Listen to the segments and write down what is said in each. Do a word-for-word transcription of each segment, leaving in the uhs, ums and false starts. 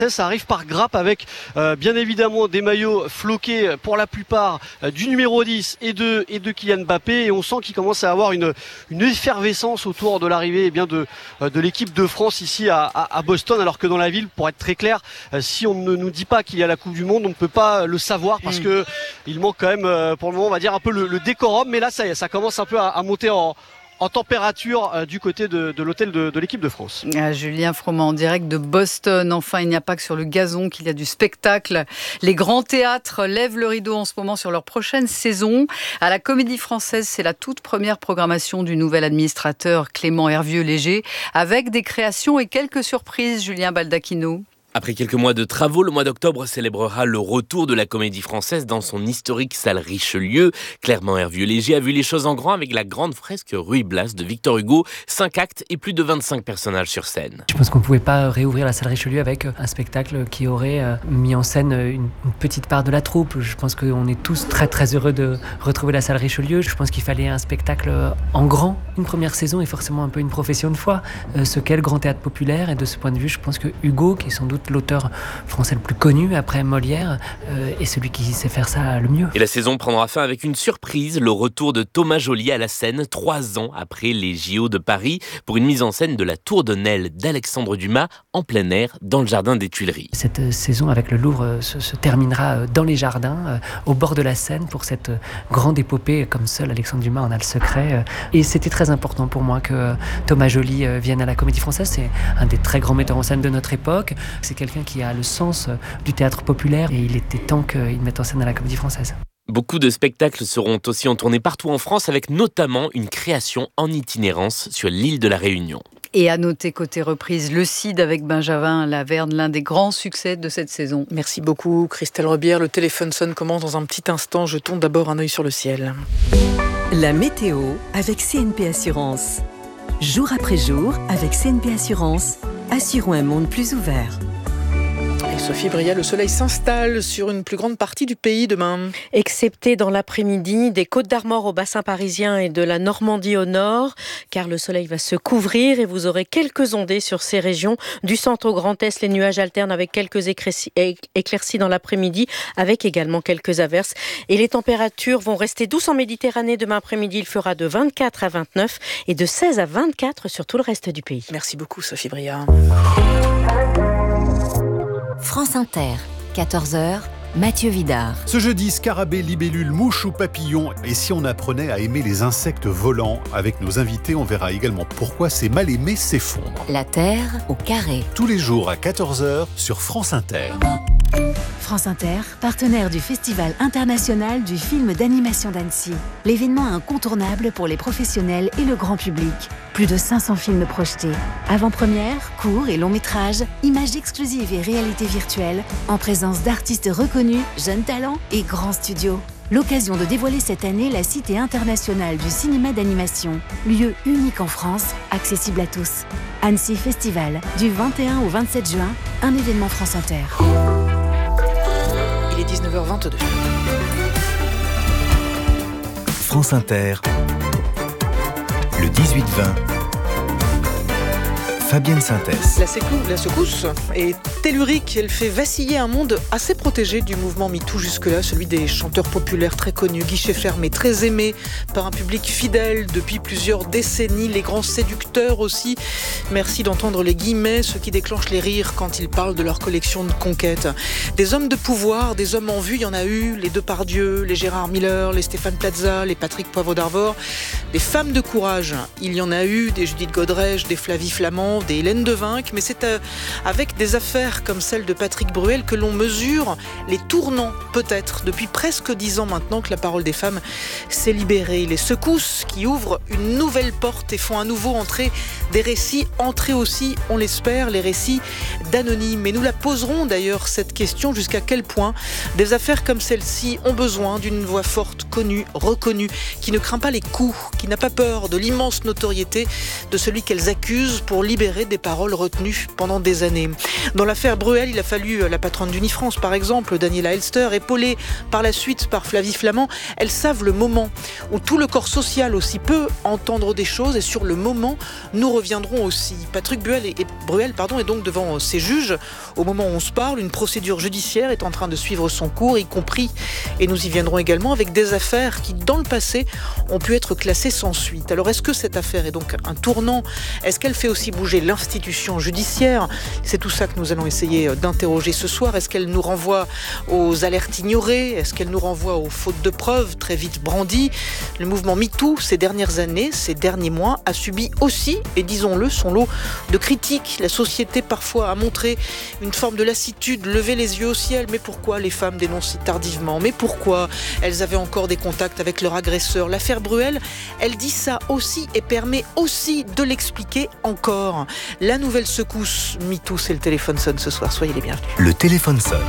Ça arrive par grappe avec euh, bien évidemment des maillots floqués pour la plupart euh, du numéro dix et de, et de Kylian Mbappé, et on sent qu'il commence à avoir une, une effervescence autour de l'arrivée eh bien de, de l'équipe de France ici à, à, à Boston, alors que dans la ville, pour être très clair, euh, si on ne nous dit pas qu'il y a la Coupe du Monde, on ne peut pas le savoir parce mmh. que il manque quand même euh, pour le moment, on va dire un peu le, le décorum, mais là ça y est, ça commence un peu à, à monter en en température euh, du côté de, de l'hôtel de, de l'équipe de France. Ah, Julien Froment en direct de Boston. Enfin, il n'y a pas que sur le gazon qu'il y a du spectacle. Les grands théâtres lèvent le rideau en ce moment sur leur prochaine saison. À la Comédie Française, c'est la toute première programmation du nouvel administrateur Clément Hervieux-Léger, avec des créations et quelques surprises, Julien Baldacchino. Après quelques mois de travaux, le mois d'octobre célébrera le retour de la Comédie Française dans son historique salle Richelieu. Clément Hervieux-Léger a vu les choses en grand avec la grande fresque Ruy Blas de Victor Hugo. Cinq actes et plus de vingt-cinq personnages sur scène. Je pense qu'on ne pouvait pas réouvrir la salle Richelieu avec un spectacle qui aurait mis en scène une, une petite part de la troupe. Je pense qu'on est tous très très heureux de retrouver la salle Richelieu. Je pense qu'il fallait un spectacle en grand. Une première saison est forcément un peu une profession de foi, ce qu'est le grand théâtre populaire. Et de ce point de vue, je pense que Hugo, qui est sans doute l'auteur français le plus connu après Molière, euh, est celui qui sait faire ça le mieux. Et la saison prendra fin avec une surprise, le retour de Thomas Joly à la scène, trois ans après les J O de Paris, pour une mise en scène de La Tour de Nesle d'Alexandre Dumas en plein air dans le jardin des Tuileries. Cette euh, saison avec le Louvre euh, se, se terminera euh, dans les jardins, euh, au bord de la Seine, pour cette euh, grande épopée, comme seul Alexandre Dumas en a le secret. Euh, et c'était très important pour moi que euh, Thomas Joly euh, vienne à la Comédie Française. C'est un des très grands metteurs en scène de notre époque. C'est quelqu'un qui a le sens du théâtre populaire et il était temps qu'il mette en scène à la Comédie Française. Beaucoup de spectacles seront aussi en tournée partout en France, avec notamment une création en itinérance sur l'île de la Réunion. Et à noter côté reprise, le Cid avec Benjamin Laverne, l'un des grands succès de cette saison. Merci beaucoup Christelle Rebière. Le téléphone sonne, commence dans un petit instant. Jetons d'abord un œil sur le ciel. La météo avec C N P Assurance. Jour après jour, avec C N P Assurance, assurons un monde plus ouvert. Et Sophie Bria, le soleil s'installe sur une plus grande partie du pays demain. Excepté dans l'après-midi, des Côtes d'Armor au bassin parisien et de la Normandie au nord, car le soleil va se couvrir et vous aurez quelques ondées sur ces régions. Du centre au Grand Est, les nuages alternent avec quelques éclaircies dans l'après-midi, avec également quelques averses. Et les températures vont rester douces en Méditerranée. Demain après-midi, il fera de vingt-quatre à vingt-neuf et de seize à vingt-quatre sur tout le reste du pays. Merci beaucoup Sophie Bria. France Inter, quatorze heures, Mathieu Vidard. Ce jeudi, scarabée, libellule, mouche ou papillon. Et si on apprenait à aimer les insectes volants? Avec nos invités, on verra également pourquoi ces mal-aimés s'effondrent. La Terre au carré. Tous les jours à quatorze heures sur France Inter. France Inter, partenaire du Festival international du film d'animation d'Annecy. L'événement incontournable pour les professionnels et le grand public. Plus de cinq cents films projetés. Avant-première, courts et longs métrages, images exclusives et réalité virtuelle, en présence d'artistes reconnus, jeunes talents et grands studios. L'occasion de dévoiler cette année la Cité internationale du cinéma d'animation, lieu unique en France, accessible à tous. Annecy Festival, du vingt et un au vingt-sept juin, un événement France Inter. Il est dix-neuf heures vingt-deux. France Inter, le dix-huit vingt. Fabienne Synthèse. La, sécou- la secousse est tellurique. Elle fait vaciller un monde assez protégé du mouvement MeToo jusque-là, celui des chanteurs populaires très connus, guichets fermés, très aimés par un public fidèle depuis plusieurs décennies, les grands séducteurs aussi. Merci d'entendre les guillemets, ceux qui déclenchent les rires quand ils parlent de leur collection de conquêtes. Des hommes de pouvoir, des hommes en vue, il y en a eu, les Depardieu, les Gérard Miller, les Stéphane Plaza, les Patrick Poivre d'Arvor. Des femmes de courage, il y en a eu, des Judith Godrèche, des Flavie Flamand, des Hélène Devinck, mais c'est avec des affaires comme celle de Patrick Bruel que l'on mesure les tournants, peut-être, depuis presque dix ans maintenant que la parole des femmes s'est libérée. Les secousses qui ouvrent une nouvelle porte et font à nouveau entrer des récits, entrer aussi, on l'espère, les récits d'anonymes. Et nous la poserons d'ailleurs, cette question, jusqu'à quel point des affaires comme celle-ci ont besoin d'une voix forte connue, reconnue, qui ne craint pas les coups, qui n'a pas peur de l'immense notoriété de celui qu'elles accusent pour libérer des paroles retenues pendant des années. Dans l'affaire Bruel, il a fallu la patronne d'Unifrance, par exemple, Daniela Elster, épaulée par la suite par Flavie Flament. Elles savent le moment où tout le corps social aussi peut entendre des choses, et sur le moment, nous reviendrons aussi. Patrick Bruel est, Bruel, pardon, est donc devant ses juges. Au moment où on se parle, une procédure judiciaire est en train de suivre son cours, y compris, et nous y viendrons également, avec des affaires qui, dans le passé, ont pu être classées sans suite. Alors, est-ce que cette affaire est donc un tournant ? Est-ce qu'elle fait aussi bouger l'institution judiciaire ? C'est tout ça que nous allons essayer d'interroger ce soir. Est-ce qu'elle nous renvoie aux alertes ignorées ? Est-ce qu'elle nous renvoie aux fautes de preuves très vite brandies ? Le mouvement MeToo, ces dernières années, ces derniers mois, a subi aussi, et disons-le, son lot de critiques. La société parfois a montré une forme de lassitude, lever les yeux au ciel. Mais pourquoi les femmes dénoncent si tardivement ? Mais pourquoi elles avaient encore des contacts avec leur agresseur ? L'affaire Bruel, elle dit ça aussi et permet aussi de l'expliquer encore. La nouvelle secousse MeToo, c'est le téléphone sonne ce soir. Soyez les bienvenus. Le téléphone sonne.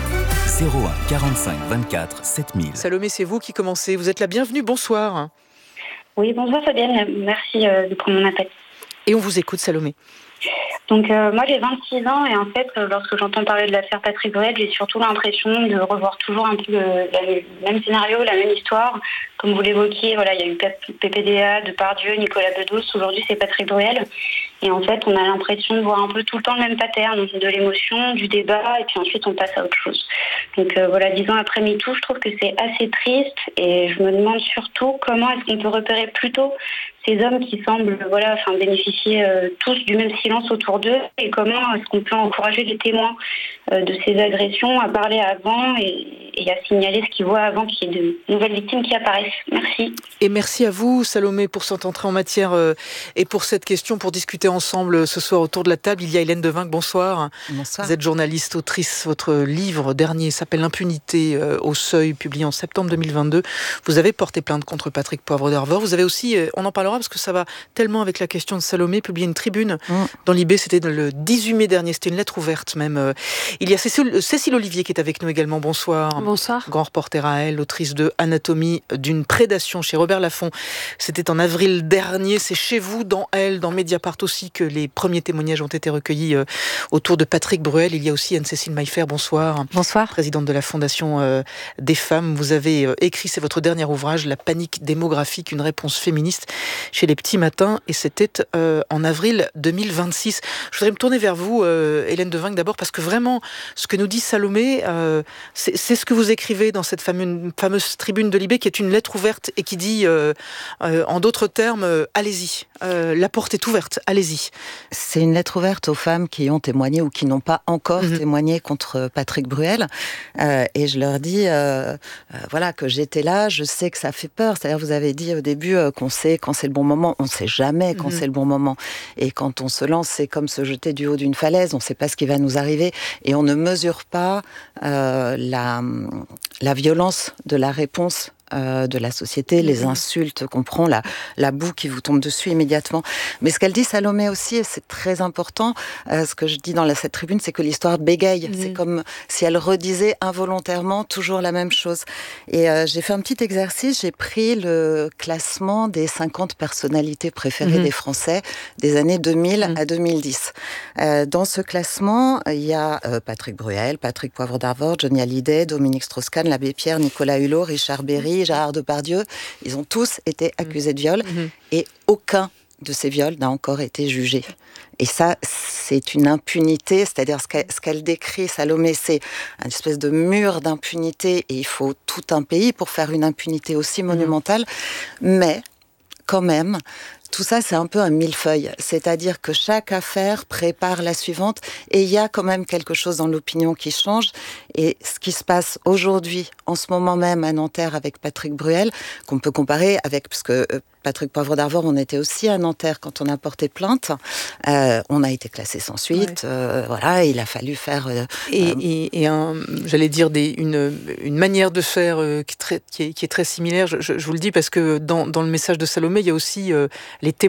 zéro un quarante-cinq vingt-quatre sept mille. Salomé, c'est vous qui commencez. Vous êtes la bienvenue. Bonsoir. Oui, bonsoir Fabienne. Merci euh, de prendre mon appel. Et on vous écoute, Salomé. Donc euh, moi j'ai vingt-six ans et en fait euh, lorsque j'entends parler de l'affaire Patrick Bruel, j'ai surtout l'impression de revoir toujours un peu le, le même scénario, la même histoire. Comme vous l'évoquiez, voilà, il y a eu P P D A, Depardieu, Nicolas Bedos, aujourd'hui c'est Patrick Bruel. Et en fait on a l'impression de voir un peu tout le temps le même pattern, de l'émotion, du débat, et puis ensuite on passe à autre chose. Donc euh, voilà, dix ans après MeToo, je trouve que c'est assez triste et je me demande surtout comment est-ce qu'on peut repérer plus tôt ces hommes qui semblent voilà, enfin, bénéficier euh, tous du même silence autour d'eux, et comment est-ce qu'on peut encourager les témoins euh, de ces agressions à parler avant et, et à signaler ce qu'ils voient avant qu'il y ait de nouvelles victimes qui apparaissent. Merci. Et merci à vous, Salomé, pour cette entrée en matière euh, et pour cette question, pour discuter ensemble ce soir autour de la table. Il y a Hélène Devinck, bonsoir. Bonsoir. Vous êtes journaliste, autrice. Votre livre dernier s'appelle L'impunité euh, au Seuil, publié en septembre deux mille vingt-deux. Vous avez porté plainte contre Patrick Poivre d'Arvor. Vous avez aussi, euh, on en parlera parce que ça va tellement avec la question de Salomé, publié une tribune mmh. dans l'I B, c'était le dix-huit mai dernier, c'était une lettre ouverte même. Il y a Cécile, Cécile Olivier qui est avec nous également, bonsoir. Bonsoir. Grand reporter à elle, autrice de Anatomie d'une prédation chez Robert Laffont. C'était en avril dernier, c'est chez vous, dans Elle, dans Mediapart aussi, que les premiers témoignages ont été recueillis euh, autour de Patrick Bruel. Il y a aussi Anne-Cécile Maillefer, bonsoir. Bonsoir. Présidente de la Fondation euh, des femmes. Vous avez euh, écrit, c'est votre dernier ouvrage, La panique démographique, une réponse féministe chez les Petits Matins, et c'était euh, en avril deux mille vingt-six. Je voudrais me tourner vers vous, euh, Hélène Devinck, d'abord, parce que vraiment, ce que nous dit Salomé, euh, c'est, c'est ce que vous écrivez dans cette fameuse, fameuse tribune de l'I B, qui est une lettre ouverte et qui dit, euh, euh, en d'autres termes, euh, allez-y, euh, la porte est ouverte, allez-y. C'est une lettre ouverte aux femmes qui ont témoigné ou qui n'ont pas encore mmh. témoigné contre Patrick Bruel, euh, et je leur dis, euh, euh, voilà, que j'étais là, je sais que ça fait peur. C'est-à-dire, vous avez dit au début euh, qu'on sait quand c'est le bon moment. On ne sait jamais quand mmh. c'est le bon moment. Et quand on se lance, c'est comme se jeter du haut d'une falaise. On ne sait pas ce qui va nous arriver. Et on ne mesure pas euh, la, la violence de la réponse Euh, de la société, mmh. les insultes qu'on prend, la, la boue qui vous tombe dessus immédiatement. Mais ce qu'elle dit, Salomé aussi, et c'est très important, euh, ce que je dis dans la, cette tribune, c'est que l'histoire bégaye. Mmh. C'est comme si elle redisait involontairement toujours la même chose. Et euh, j'ai fait un petit exercice, j'ai pris le classement des cinquante personnalités préférées mmh. des Français des années deux mille mmh. à deux mille dix. Euh, dans ce classement, il y a euh, Patrick Bruel, Patrick Poivre d'Arvor, Johnny Hallyday, Dominique Strauss-Kahn, l'Abbé Pierre, Nicolas Hulot, Richard Berry, Gérard Depardieu, ils ont tous été accusés de viol mmh. et aucun de ces viols n'a encore été jugé. Et ça, c'est une impunité, c'est-à-dire ce qu'elle, ce qu'elle décrit, Salomé, c'est une espèce de mur d'impunité, et il faut tout un pays pour faire une impunité aussi monumentale, mmh. mais quand même, tout ça, c'est un peu un millefeuille. C'est-à-dire que chaque affaire prépare la suivante, et il y a quand même quelque chose dans l'opinion qui change. Et ce qui se passe aujourd'hui, en ce moment même, à Nanterre avec Patrick Bruel, qu'on peut comparer avec, parce que Patrick Poivre d'Arvor, on était aussi à Nanterre quand on a porté plainte. Euh, on a été classé sans suite. Ouais. Euh, voilà, il a fallu faire. Euh, et, euh, et, et un, j'allais dire des, une, une manière de faire euh, qui, est très, qui, est, qui est très similaire. Je, je, je vous le dis parce que dans, dans le message de Salomé, il y a aussi euh, les témoins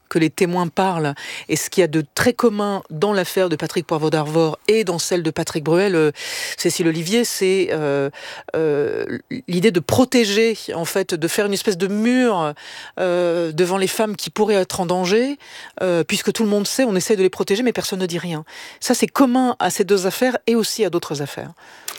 que les témoins parlent. Et ce qu'il y a de très commun dans l'affaire de Patrick Poivre d'Arvor et dans celle de Patrick Bruel, euh, Cécile Olivier, c'est euh, euh, l'idée de protéger, en fait, de faire une espèce de mur euh, devant les femmes qui pourraient être en danger, euh, puisque tout le monde sait, on essaie de les protéger, mais personne ne dit rien. Ça, c'est commun à ces deux affaires et aussi à d'autres affaires.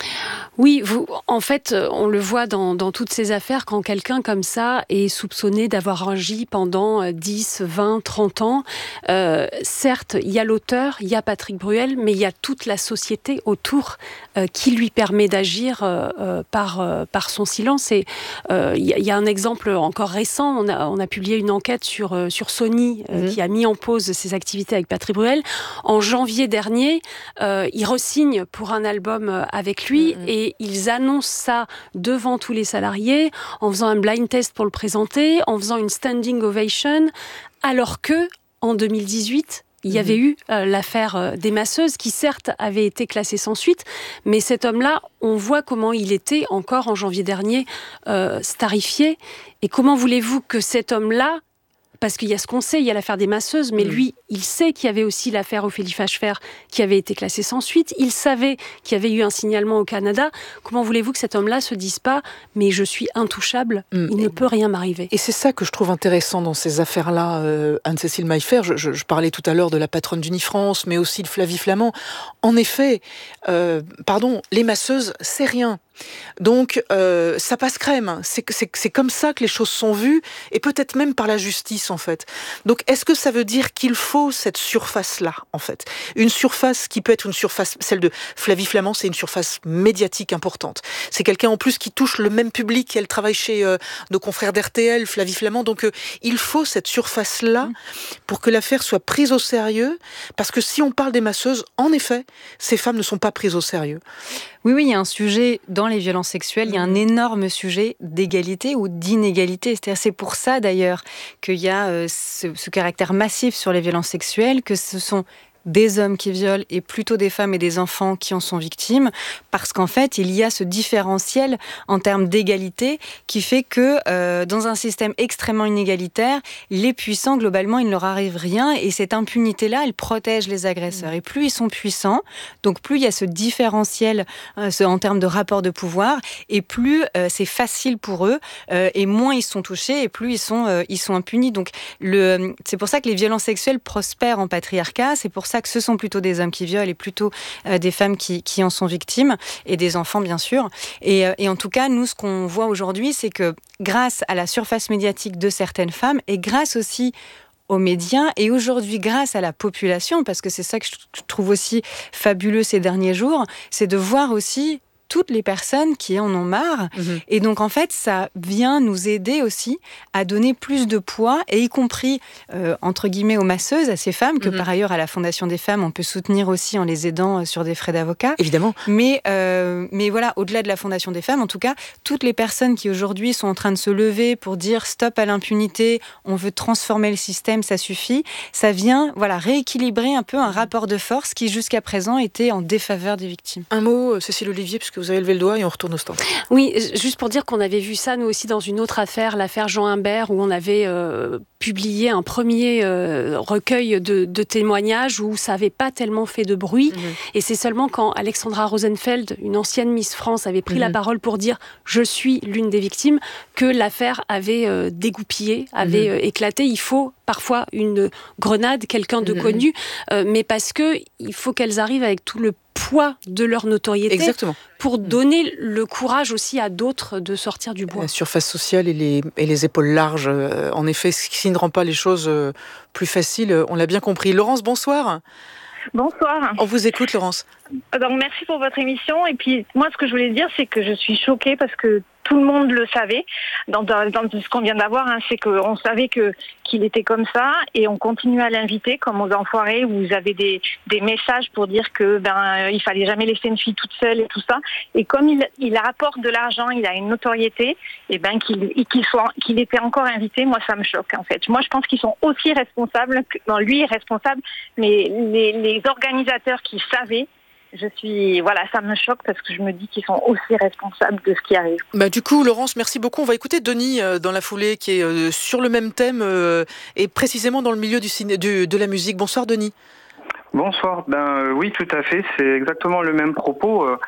Oui, vous, en fait, on le voit dans, dans toutes ces affaires, quand quelqu'un comme ça est soupçonné d'avoir agi pendant dix, vingt, trente ans, euh, certes, il y a l'auteur, il y a Patrick Bruel, mais il y a toute la société autour euh, qui lui permet d'agir euh, par, euh, par son silence. Et euh, il y, y a un exemple encore récent, on a, on a publié une enquête sur, euh, sur Sony euh, mmh. qui a mis en pause ses activités avec Patrick Bruel. En janvier dernier, euh, il re-signe pour un album avec lui mmh. et ils annoncent ça devant tous les salariés, en faisant un blind test pour le présenter, en faisant une standing ovation, alors que en deux mille dix-huit, il y mmh. avait eu euh, l'affaire euh, des masseuses qui certes avait été classée sans suite, mais cet homme-là, on voit comment il était encore en janvier dernier euh, starifié. Et comment voulez-vous que cet homme-là, parce qu'il y a ce qu'on sait, il y a l'affaire des masseuses, mais mmh. lui, il sait qu'il y avait aussi l'affaire Ophélie Fachefer qui avait été classée sans suite. Il savait qu'il y avait eu un signalement au Canada. Comment voulez-vous que cet homme-là se dise pas « mais je suis intouchable, mmh. il ne peut rien m'arriver ». Et c'est ça que je trouve intéressant dans ces affaires-là, euh, Anne-Cécile Maillefer. Je, je, je parlais tout à l'heure de la patronne d'Unifrance, mais aussi de Flavie Flament. En effet, euh, pardon, les masseuses, c'est rien. Donc, euh, ça passe crème. C'est, c'est, c'est comme ça que les choses sont vues, et peut-être même par la justice, en fait. Donc, est-ce que ça veut dire qu'il faut cette surface-là, en fait ? Une surface qui peut être une surface, celle de Flavie Flament, c'est une surface médiatique importante. C'est quelqu'un, en plus, qui touche le même public. Elle travaille chez euh, nos confrères d'R T L, Flavie Flament. Donc, euh, il faut cette surface-là pour que l'affaire soit prise au sérieux, parce que si on parle des masseuses, en effet, ces femmes ne sont pas prises au sérieux. Oui, oui, il y a un sujet dans les violences sexuelles, il y a un énorme sujet d'égalité ou d'inégalité. C'est-à-dire, c'est pour ça d'ailleurs qu'il y a euh, ce, ce caractère massif sur les violences sexuelles, que ce sont des hommes qui violent et plutôt des femmes et des enfants qui en sont victimes, parce qu'en fait, il y a ce différentiel en termes d'égalité qui fait que euh, dans un système extrêmement inégalitaire, les puissants, globalement, il ne leur arrive rien, et cette impunité-là, elle protège les agresseurs. Et plus ils sont puissants, donc plus il y a ce différentiel euh, ce, en termes de rapport de pouvoir, et plus euh, c'est facile pour eux, euh, et moins ils sont touchés, et plus ils sont, euh, ils sont impunis. Donc le, c'est pour ça que les violences sexuelles prospèrent en patriarcat, c'est pour ça que ce sont plutôt des hommes qui violent et plutôt euh, des femmes qui, qui en sont victimes, et des enfants bien sûr. Et, euh, et en tout cas, nous, ce qu'on voit aujourd'hui, c'est que grâce à la surface médiatique de certaines femmes, et grâce aussi aux médias, et aujourd'hui grâce à la population, parce que c'est ça que je trouve aussi fabuleux ces derniers jours, c'est de voir aussi toutes les personnes qui en ont marre. Mmh. Et donc, en fait, ça vient nous aider aussi à donner plus de poids, et y compris, euh, entre guillemets, aux masseuses, à ces femmes, que mmh. par ailleurs, à la Fondation des femmes, on peut soutenir aussi en les aidant sur des frais d'avocat. Évidemment. Mais, euh, mais voilà, au-delà de la Fondation des femmes, en tout cas, toutes les personnes qui aujourd'hui sont en train de se lever pour dire stop à l'impunité, on veut transformer le système, ça suffit, ça vient voilà, rééquilibrer un peu un rapport de force qui, jusqu'à présent, était en défaveur des victimes. Un mot, Cécile Olivier, puisque vous avez levé le doigt, et on retourne au stand. Oui, juste pour dire qu'on avait vu ça, nous aussi, dans une autre affaire, l'affaire Jean Imbert, où on avait euh, publié un premier euh, recueil de, de témoignages où ça n'avait pas tellement fait de bruit. Mmh. Et c'est seulement quand Alexandra Rosenfeld, une ancienne Miss France, avait pris mmh. la parole pour dire « je suis l'une des victimes », que l'affaire avait euh, dégoupillé, avait mmh. euh, éclaté. Il faut parfois une grenade, quelqu'un de mmh. connu, euh, mais parce qu'il faut qu'elles arrivent avec tout le poids de leur notoriété. Exactement. Pour donner le courage aussi à d'autres de sortir du bois. La surface sociale et les, et les épaules larges, euh, en effet, ce qui ne rend pas les choses euh, plus faciles, on l'a bien compris. Laurence, bonsoir. Bonsoir. On vous écoute, Laurence. Donc, merci pour votre émission. Et puis, moi, ce que je voulais dire, c'est que je suis choquée parce que tout le monde le savait. Dans, dans, dans ce qu'on vient d'avoir, hein, c'est qu'on savait que, qu'il était comme ça, et on continue à l'inviter, comme aux Enfoirés, où vous avez des, des messages pour dire que ben il fallait jamais laisser une fille toute seule et tout ça. Et comme il, il rapporte de l'argent, il a une notoriété, et ben qu'il, qu'il, soit, qu'il était encore invité, moi ça me choque en fait. Moi je pense qu'ils sont aussi responsables, que, non, lui est responsable, mais les, les organisateurs qui savaient, je suis, voilà, ça me choque parce que je me dis qu'ils sont aussi responsables de ce qui arrive. Bah, du coup, Laurence, merci beaucoup. On va écouter Denis euh, dans la foulée, qui est euh, sur le même thème euh, et précisément dans le milieu du ciné, du, de la musique. Bonsoir, Denis. Bonsoir. Ben euh, oui, tout à fait. C'est exactement le même propos. Euh,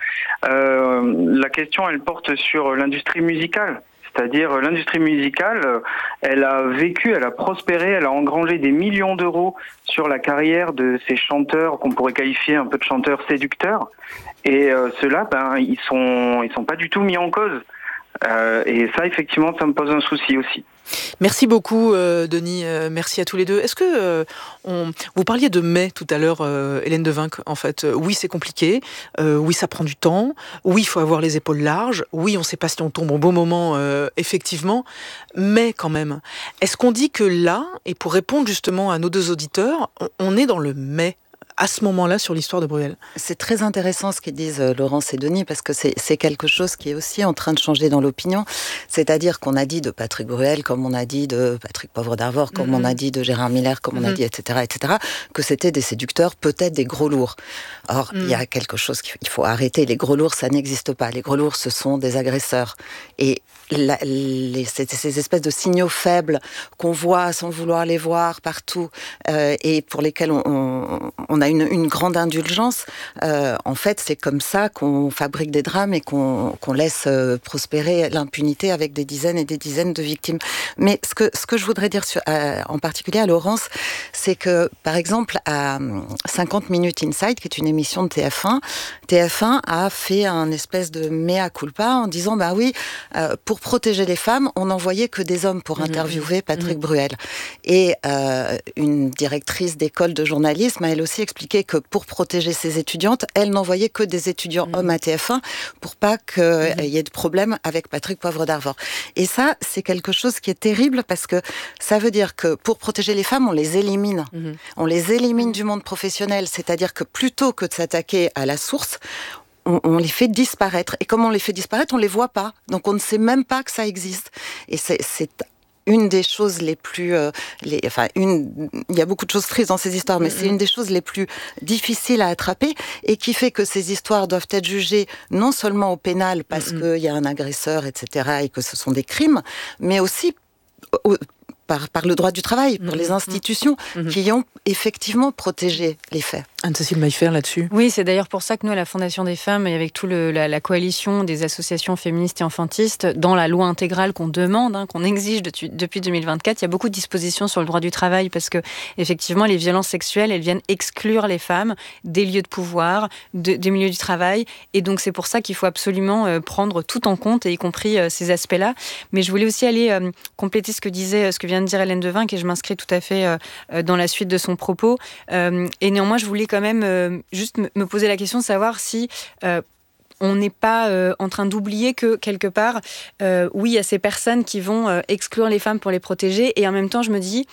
euh, la question, elle porte sur l'industrie musicale. C'est-à-dire l'industrie musicale, elle a vécu, elle a prospéré, elle a engrangé des millions d'euros sur la carrière de ces chanteurs qu'on pourrait qualifier un peu de chanteurs séducteurs. Et euh, ceux-là, ben ils sont, ils sont pas du tout mis en cause. Euh, et ça, effectivement, ça me pose un souci aussi. Merci beaucoup, euh, Denis. Euh, merci à tous les deux. Est-ce que euh, on... vous parliez de mai tout à l'heure, euh, Hélène Devinck. En fait, euh, oui, c'est compliqué. Euh, oui, ça prend du temps. Oui, il faut avoir les épaules larges. Oui, on ne sait pas si on tombe au bon moment, euh, effectivement. Mais quand même, est-ce qu'on dit que là, et pour répondre justement à nos deux auditeurs, on, on est dans le mai à ce moment-là sur l'histoire de Bruel? C'est très intéressant ce qu'ils disent euh, Laurence et Denis, parce que c'est, c'est quelque chose qui est aussi en train de changer dans l'opinion. C'est-à-dire qu'on a dit de Patrick Bruel, comme on a dit de Patrick Poivre d'Arvor, comme mm-hmm. on a dit de Gérard Miller, comme mm-hmm. on a dit, et cetera, et cetera, que c'était des séducteurs, peut-être des gros lourds. Or, il mm. y a quelque chose qu'il faut arrêter. Les gros lourds, ça n'existe pas. Les gros lourds, ce sont des agresseurs. Et la, les, ces, ces espèces de signaux faibles qu'on voit sans vouloir les voir partout, euh, et pour lesquels on, on, on a une, une grande indulgence, euh, en fait, c'est comme ça qu'on fabrique des drames et qu'on, qu'on laisse euh, prospérer l'impunité avec des dizaines et des dizaines de victimes. Mais ce que, ce que je voudrais dire sur, euh, en particulier à Laurence, c'est que, par exemple, à cinquante minutes Inside, qui est une émission de T F un, T F un a fait un espèce de mea culpa en disant, bah oui, euh, pour protéger les femmes, on n'envoyait que des hommes pour interviewer Patrick mmh. Bruel. Et euh, une directrice d'école de journalisme a elle aussi expliqué que pour protéger ses étudiantes, elle n'envoyait que des étudiants mmh. hommes à T F un pour pas qu'il mmh. y ait de problème avec Patrick Poivre d'Arvor. Et ça, c'est quelque chose qui est terrible parce que ça veut dire que pour protéger les femmes, on les élimine. Mmh. On les élimine du monde professionnel. C'est-à-dire que plutôt que de s'attaquer à la source, On, on les fait disparaître. Et comme on les fait disparaître, on les voit pas. Donc on ne sait même pas que ça existe. Et c'est, c'est une des choses les plus... Euh, les, enfin, une, il y a beaucoup de choses tristes dans ces histoires, mais mm-hmm. c'est une des choses les plus difficiles à attraper et qui fait que ces histoires doivent être jugées non seulement au pénal parce mm-hmm. qu'il y a un agresseur, et cetera, et que ce sont des crimes, mais aussi... Au, Par, par le droit du travail, pour mmh, les institutions mmh. qui ont effectivement protégé les faits. Anne-Cécile Maillefer là-dessus. Oui, c'est d'ailleurs pour ça que nous, à la Fondation des femmes, et avec tout le, la, la coalition des associations féministes et enfantistes, dans la loi intégrale qu'on demande, hein, qu'on exige de, depuis deux mille vingt-quatre, il y a beaucoup de dispositions sur le droit du travail parce que, effectivement, les violences sexuelles, elles viennent exclure les femmes des lieux de pouvoir, de, des milieux du travail. Et donc, c'est pour ça qu'il faut absolument euh, prendre tout en compte, et y compris euh, ces aspects-là. Mais je voulais aussi aller euh, compléter ce que disait, ce que vient de dire Hélène Devinck, et je m'inscris tout à fait euh, dans la suite de son propos. Euh, et néanmoins, je voulais quand même euh, juste me poser la question de savoir si euh, on n'est pas euh, en train d'oublier que, quelque part, euh, oui, il y a ces personnes qui vont euh, exclure les femmes pour les protéger, et en même temps, je me dis,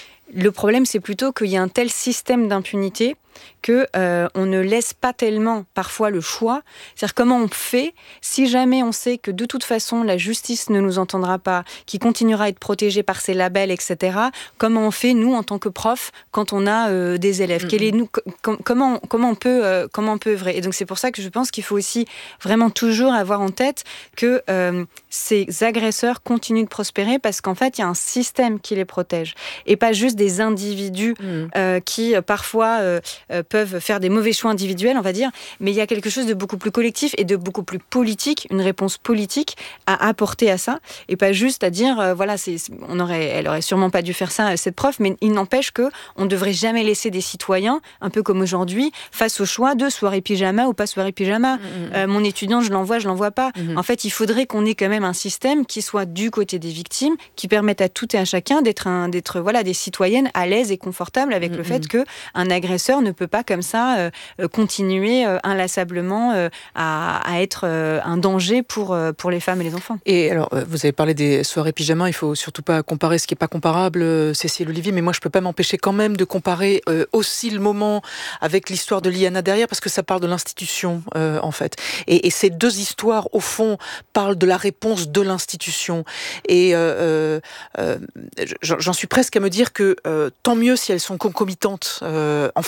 le problème, c'est plutôt qu'il y a un tel système d'impunité que euh, on ne laisse pas tellement parfois le choix. C'est-à-dire comment on fait si jamais on sait que de toute façon la justice ne nous entendra pas, qui continuera à être protégée par ses labels, et cetera. Comment on fait nous en tant que prof quand on a euh, des élèves? Mm-hmm. Quel est nous com- comment comment on peut euh, comment on peut œuvrer? Et donc c'est pour ça que je pense qu'il faut aussi vraiment toujours avoir en tête que euh, ces agresseurs continuent de prospérer parce qu'en fait il y a un système qui les protège et pas juste des individus mm. euh, qui euh, parfois euh, euh, peuvent faire des mauvais choix individuels, on va dire, mais il y a quelque chose de beaucoup plus collectif et de beaucoup plus politique, une réponse politique à apporter à ça, et pas juste à dire, euh, voilà, c'est, on aurait, elle aurait sûrement pas dû faire ça, cette prof, mais il n'empêche que on devrait jamais laisser des citoyens, un peu comme aujourd'hui, face au choix de soirée pyjama ou pas soirée pyjama. Mmh. Euh, mon étudiant, je l'envoie, je l'envoie pas. Mmh. En fait, il faudrait qu'on ait quand même un système qui soit du côté des victimes, qui permette à tout et à chacun d'être, un, d'être voilà, des citoyennes à l'aise et confortables avec mmh. le fait qu'un agresseur ne peut pas comme ça euh, continuer euh, inlassablement euh, à, à être euh, un danger pour, euh, pour les femmes et les enfants. Et alors, vous avez parlé des soirées pyjama, il faut surtout pas comparer ce qui n'est pas comparable, euh, Cécile Olivier, mais moi je peux pas m'empêcher quand même de comparer euh, aussi le moment avec l'histoire de Liana derrière, parce que ça parle de l'institution euh, en fait. Et, et ces deux histoires, au fond, parlent de la réponse de l'institution. Et euh, euh, j'en suis presque à me dire que euh, tant mieux si elles sont concomitantes, euh, en fait.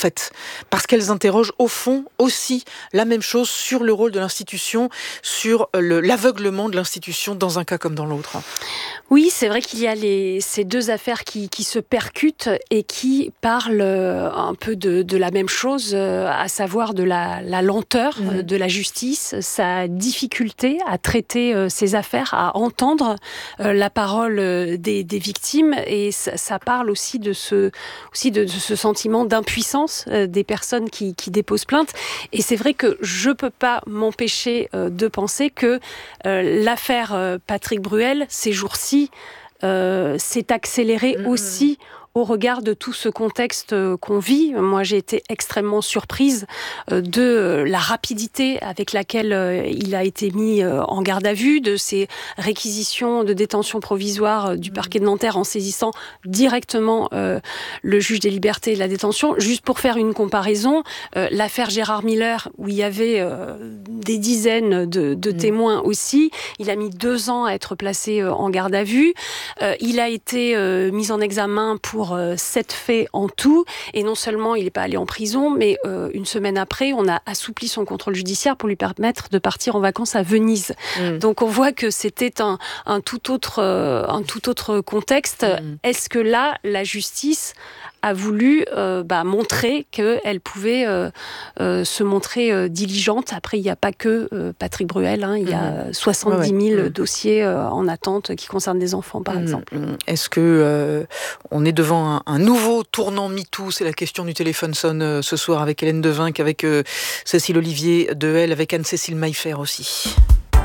parce qu'elles interrogent au fond aussi la même chose sur le rôle de l'institution, sur le, l'aveuglement de l'institution dans un cas comme dans l'autre. Oui, c'est vrai qu'il y a les, ces deux affaires qui, qui se percutent et qui parlent un peu de, de la même chose, à savoir de la, la lenteur mmh. de la justice, sa difficulté à traiter ces affaires, à entendre la parole des, des victimes, et ça, ça parle aussi de ce, aussi de, de ce sentiment d'impuissance des personnes qui, qui déposent plainte. Et c'est vrai que je ne peux pas m'empêcher de penser que l'affaire Patrick Bruel, ces jours-ci, Euh, s'est accéléré mmh. aussi au regard de tout ce contexte qu'on vit. Moi, j'ai été extrêmement surprise de la rapidité avec laquelle il a été mis en garde à vue, de ces réquisitions de détention provisoire du parquet de Nanterre en saisissant directement le juge des libertés et de la détention. Juste pour faire une comparaison, l'affaire Gérard Miller, où il y avait des dizaines de, de témoins aussi, il a mis deux ans à être placé en garde à vue. Il a été mis en examen pour sept faits en tout, et non seulement il n'est pas allé en prison, mais euh, une semaine après, on a assoupli son contrôle judiciaire pour lui permettre de partir en vacances à Venise. Mmh. Donc on voit que c'était un, un, tout autre, euh, un tout autre contexte. Mmh. Est-ce que là, la justice a voulu euh, bah, montrer qu'elle pouvait euh, euh, se montrer euh, diligente? Après, il n'y a pas que euh, Patrick Bruel, hein, il y a mmh. soixante-dix mille ouais, ouais. dossiers euh, en attente qui concernent des enfants, par mmh. exemple. Est-ce que euh, on est devant un, un nouveau tournant MeToo? C'est la question du téléphone sonne euh, ce soir avec Hélène Devinck, avec euh, Cécile Olivier de Elle, avec Anne-Cécile Maillefer aussi.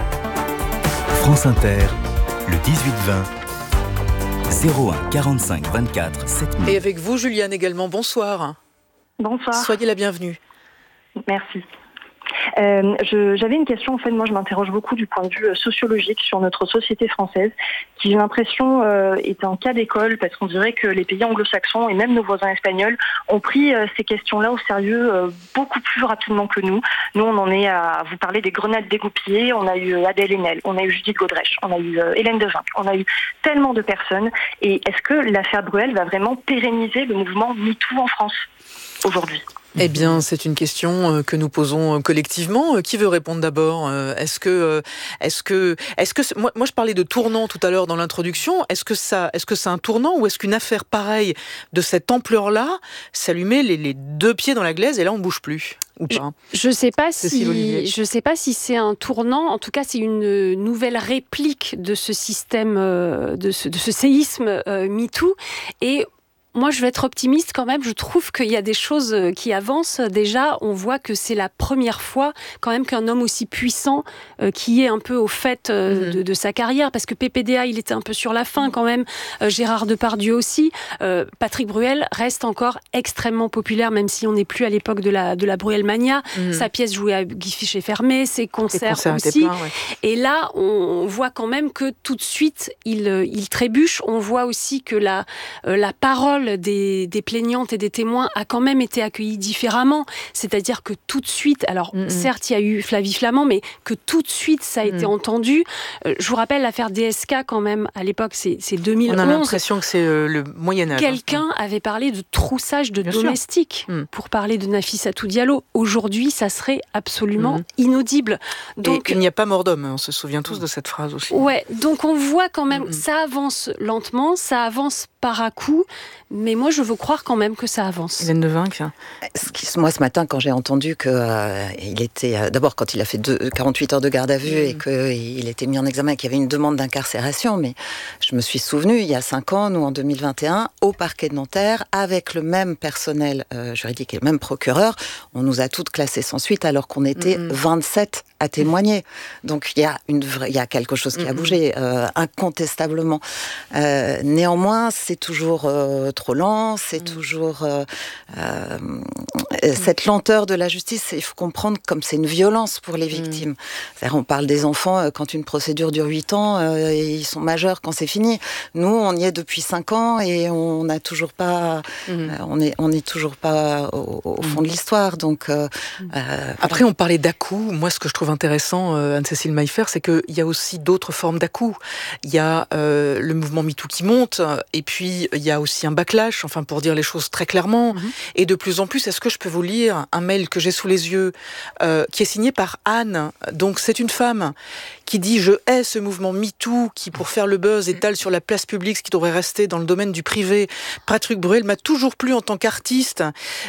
France Inter, le dix-huit vingt. zéro un quarante-cinq vingt-quatre sept mille. Et avec vous, Juliane, également, bonsoir. Bonsoir. Soyez la bienvenue. Merci. Euh, je, j'avais une question, en fait, moi je m'interroge beaucoup du point de vue sociologique sur notre société française, qui j'ai l'impression euh, est un cas d'école, parce qu'on dirait que les pays anglo-saxons et même nos voisins espagnols ont pris euh, ces questions-là au sérieux euh, beaucoup plus rapidement que nous. Nous, on en est à vous parler des grenades dégoupillées, on a eu Adèle Haenel, on a eu Judith Godrèche, on a eu euh, Hélène Devinck, on a eu tellement de personnes. Et est-ce que l'affaire Bruel va vraiment pérenniser le mouvement MeToo en France aujourd'hui ? Eh bien, c'est une question que nous posons collectivement. Qui veut répondre d'abord ? Est-ce que, est-ce que, est-ce que, moi, moi, je parlais de tournant tout à l'heure dans l'introduction. Est-ce que ça, est-ce que c'est un tournant, ou est-ce qu'une affaire pareille de cette ampleur-là s'allumait les, les deux pieds dans la glaise et là on bouge plus, ou pas ? Je ne sais pas si, je sais pas si c'est un tournant. En tout cas, c'est une nouvelle réplique de ce système, de ce, de ce séisme euh, MeToo. Et moi, je vais être optimiste quand même. Je trouve qu'il y a des choses qui avancent. Déjà, on voit que c'est la première fois quand même qu'un homme aussi puissant, euh, qui est un peu au fait euh, mmh. de, de sa carrière, parce que P P D A, il était un peu sur la fin quand même. Euh, Gérard Depardieu aussi. Euh, Patrick Bruel reste encore extrêmement populaire, même si on n'est plus à l'époque de la, de la Bruelmania. Mmh. Sa pièce jouée à guichet fermé, ses concerts, concerts aussi. Plein, ouais. Et là, on voit quand même que tout de suite, il, il trébuche. On voit aussi que la, euh, la parole Des, des plaignantes et des témoins a quand même été accueillie différemment. C'est-à-dire que tout de suite, alors mmh. certes il y a eu Flavie Flament, mais que tout de suite ça a mmh. été entendu. Euh, je vous rappelle l'affaire D S K quand même, à l'époque c'est, c'est deux mille onze. On a l'impression que c'est euh, le Moyen-Âge. Quelqu'un hein. avait parlé de troussage de Bien domestiques mmh. pour parler de Nafissatou Diallo. Aujourd'hui ça serait absolument mmh. inaudible. Donc, et il n'y a pas mort d'homme, on se souvient tous de cette phrase aussi. Ouais, donc on voit quand même, mmh. ça avance lentement, ça avance par à coup, mais moi je veux croire quand même que ça avance. Hélène Devinck. Moi ce matin, quand j'ai entendu que euh, il était euh, d'abord quand il a fait deux, quarante-huit heures de garde à vue mmh. et qu'il était mis en examen et qu'il y avait une demande d'incarcération, mais je me suis souvenu il y a cinq ans, nous en deux mille vingt et un, au parquet de Nanterre, avec le même personnel euh, juridique et le même procureur, on nous a toutes classées sans suite alors qu'on était mmh. vingt-sept à témoigner. Donc il y a une vraie, il y a quelque chose qui a bougé euh, incontestablement. Euh, néanmoins, c'est toujours euh, trop lent, c'est mmh. toujours euh, euh, cette lenteur de la justice. Il faut comprendre comme c'est une violence pour les victimes. Mmh. C'est-à-dire, on parle des enfants quand une procédure dure huit ans, euh, ils sont majeurs quand c'est fini. Nous, on y est depuis cinq ans et on n'a toujours pas, mmh. euh, on est, on est toujours pas au, au fond mmh. de l'histoire. Donc euh, mmh. euh, après, on parlait d'à-coups. Moi, ce que je trouve trouve intéressant, euh, Anne-Cécile Maillefer, c'est qu'il y a aussi d'autres formes d'à-coups. Il y a euh, le mouvement MeToo qui monte, et puis il y a aussi un backlash, enfin pour dire les choses très clairement. Mm-hmm. Et de plus en plus, est-ce que je peux vous lire un mail que j'ai sous les yeux, euh, qui est signé par Anne. Donc c'est une femme qui dit « Je hais ce mouvement MeToo qui, pour faire le buzz, étale sur la place publique ce qui devrait rester dans le domaine du privé. Patrick Bruel m'a toujours plu en tant qu'artiste.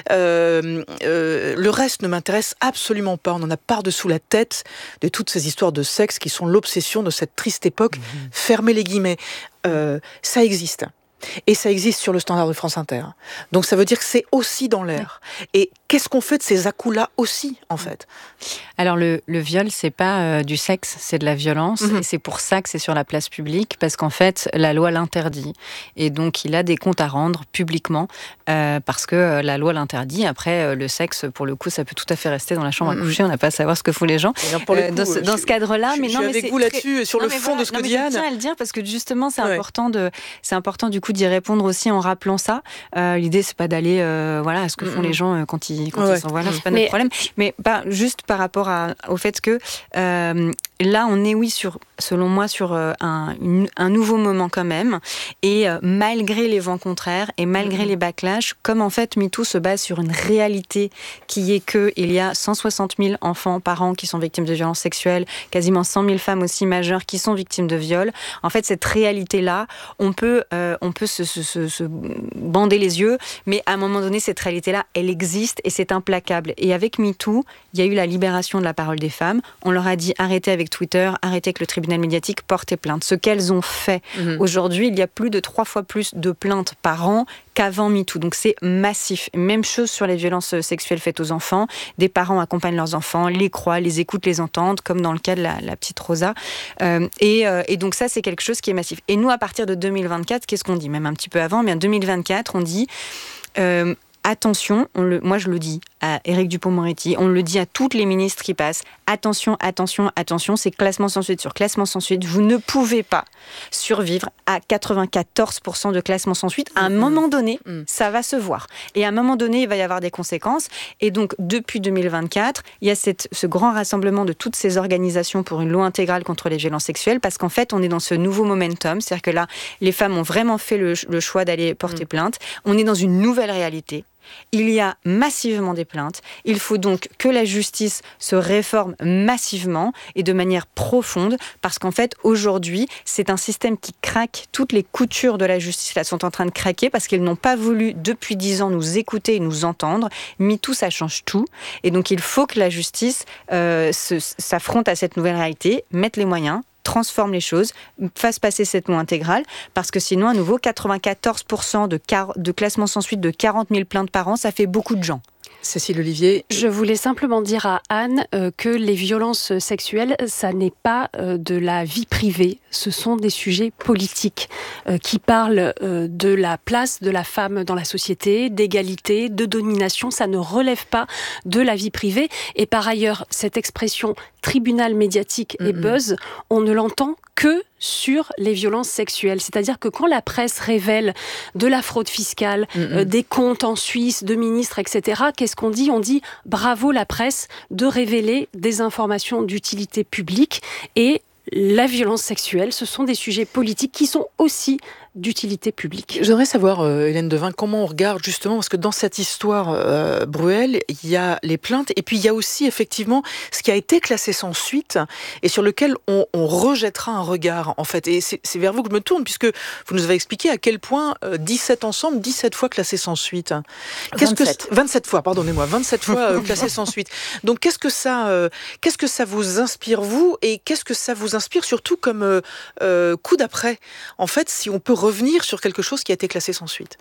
Euh, euh, le reste ne m'intéresse absolument pas. On en a par-dessous la tête de toutes ces histoires de sexe qui sont l'obsession de cette triste époque. Mmh. Fermez les guillemets. Euh, ça existe. Et ça existe sur le standard de France Inter. Donc ça veut dire que c'est aussi dans l'air. Et qu'est-ce qu'on fait de ces à-coups-là aussi, en fait ? Alors le, le viol, c'est pas euh, du sexe, c'est de la violence. Mmh. Et c'est pour ça que c'est sur la place publique, parce qu'en fait, la loi l'interdit. Et donc il a des comptes à rendre publiquement, euh, parce que euh, la loi l'interdit. Après, euh, le sexe, pour le coup, ça peut tout à fait rester dans la chambre mmh. à coucher. On n'a pas à savoir ce que font les gens euh, coup, dans ce, dans ce cadre-là. Je, mais je non, suis mais avec c'est vous là-dessus, sur non, le fond voilà, de ce que non, dit Anne. Je tiens à le dire, parce que justement, c'est ouais. important de, c'est important du coup d'y répondre aussi en rappelant ça. Euh, l'idée, c'est pas d'aller, euh, voilà, à ce que font mmh. les gens euh, quand ils, quand ouais. ils s'envoient là, c'est pas mais, notre problème. Mais bah, juste par rapport à, au fait que euh, là, on est, oui, sur, selon moi, sur euh, un, une, un nouveau moment quand même. Et euh, malgré les vents contraires et malgré mmh. les backlash, comme en fait MeToo se base sur une réalité qui est qu'il y a cent soixante mille enfants par an qui sont victimes de violences sexuelles, quasiment cent mille femmes aussi majeures qui sont victimes de viols. En fait, cette réalité-là, on peut, euh, on peut se, se, se, se bander les yeux, mais à un moment donné, cette réalité-là, elle existe et c'est implacable. Et avec MeToo, il y a eu la libération de la parole des femmes. On leur a dit arrêtez avec Twitter, arrêtez avec le tribunal médiatique, portez plainte. Ce qu'elles ont fait. Mmh. Aujourd'hui, il y a plus de trois fois plus de plaintes par an qu'avant MeToo. Donc c'est massif. Même chose sur les violences sexuelles faites aux enfants. Des parents accompagnent leurs enfants, les croient, les écoutent, les entendent, comme dans le cas de la, la petite Rosa. Euh, et, euh, et donc ça, c'est quelque chose qui est massif. Et nous, à partir de deux mille vingt-quatre, qu'est-ce qu'on dit ? Même un petit peu avant, mais en deux mille vingt-quatre, on dit... Euh, Attention, on le, moi je le dis à Éric Dupond-Moretti, on le dit à toutes les ministres qui passent, attention, attention, attention, c'est classement sans suite sur classement sans suite, vous ne pouvez pas survivre à quatre-vingt-quatorze pour cent de classement sans suite, à un mmh. moment donné, mmh. ça va se voir. Et à un moment donné, il va y avoir des conséquences, et donc depuis deux mille vingt-quatre, il y a cette, ce grand rassemblement de toutes ces organisations pour une loi intégrale contre les violences sexuelles, parce qu'en fait, on est dans ce nouveau momentum, c'est-à-dire que là, les femmes ont vraiment fait le, le choix d'aller porter mmh. plainte, on est dans une nouvelle réalité. Il y a massivement des plaintes. Il faut donc que la justice se réforme massivement et de manière profonde, parce qu'en fait, aujourd'hui, c'est un système qui craque. Toutes les coutures de la justice là, sont en train de craquer parce qu'elles n'ont pas voulu, depuis dix ans, nous écouter et nous entendre. MeToo, ça change tout. Et donc, il faut que la justice euh, se, s'affronte à cette nouvelle réalité, mette les moyens, transforme les choses, fasse passer cette loi intégrale, parce que sinon, à nouveau, quatre-vingt-quatorze pour cent de, car- de classement sans suite de quarante mille plaintes par an, ça fait beaucoup de gens. Cécile Olivier. Je voulais simplement dire à Anne euh, que les violences sexuelles, ça n'est pas euh, de la vie privée, ce sont des sujets politiques euh, qui parlent euh, de la place de la femme dans la société, d'égalité, de domination, ça ne relève pas de la vie privée. Et par ailleurs, cette expression tribunal médiatique et mm-hmm. buzz, on ne l'entend que sur les violences sexuelles. C'est-à-dire que quand la presse révèle de la fraude fiscale, mmh. euh, des comptes en Suisse, de ministres, et cetera, qu'est-ce qu'on dit ? On dit bravo la presse de révéler des informations d'utilité publique, et la violence sexuelle, ce sont des sujets politiques qui sont aussi d'utilité publique. J'aimerais savoir, euh, Hélène Devin, comment on regarde justement, parce que dans cette histoire euh, Bruel, il y a les plaintes, et puis il y a aussi effectivement ce qui a été classé sans suite, et sur lequel on, on rejettera un regard, en fait. Et c'est, c'est vers vous que je me tourne, puisque vous nous avez expliqué à quel point euh, dix-sept ensemble, dix-sept fois classé sans suite. Qu'est-ce vingt-sept. Que, vingt-sept fois, pardonnez-moi, vingt-sept fois euh, classé sans suite. Donc qu'est-ce que ça, euh, qu'est-ce que ça vous inspire, vous, et qu'est-ce que ça vous inspire surtout comme euh, euh, coup d'après, en fait, si on peut revenir sur quelque chose qui a été classé sans suite?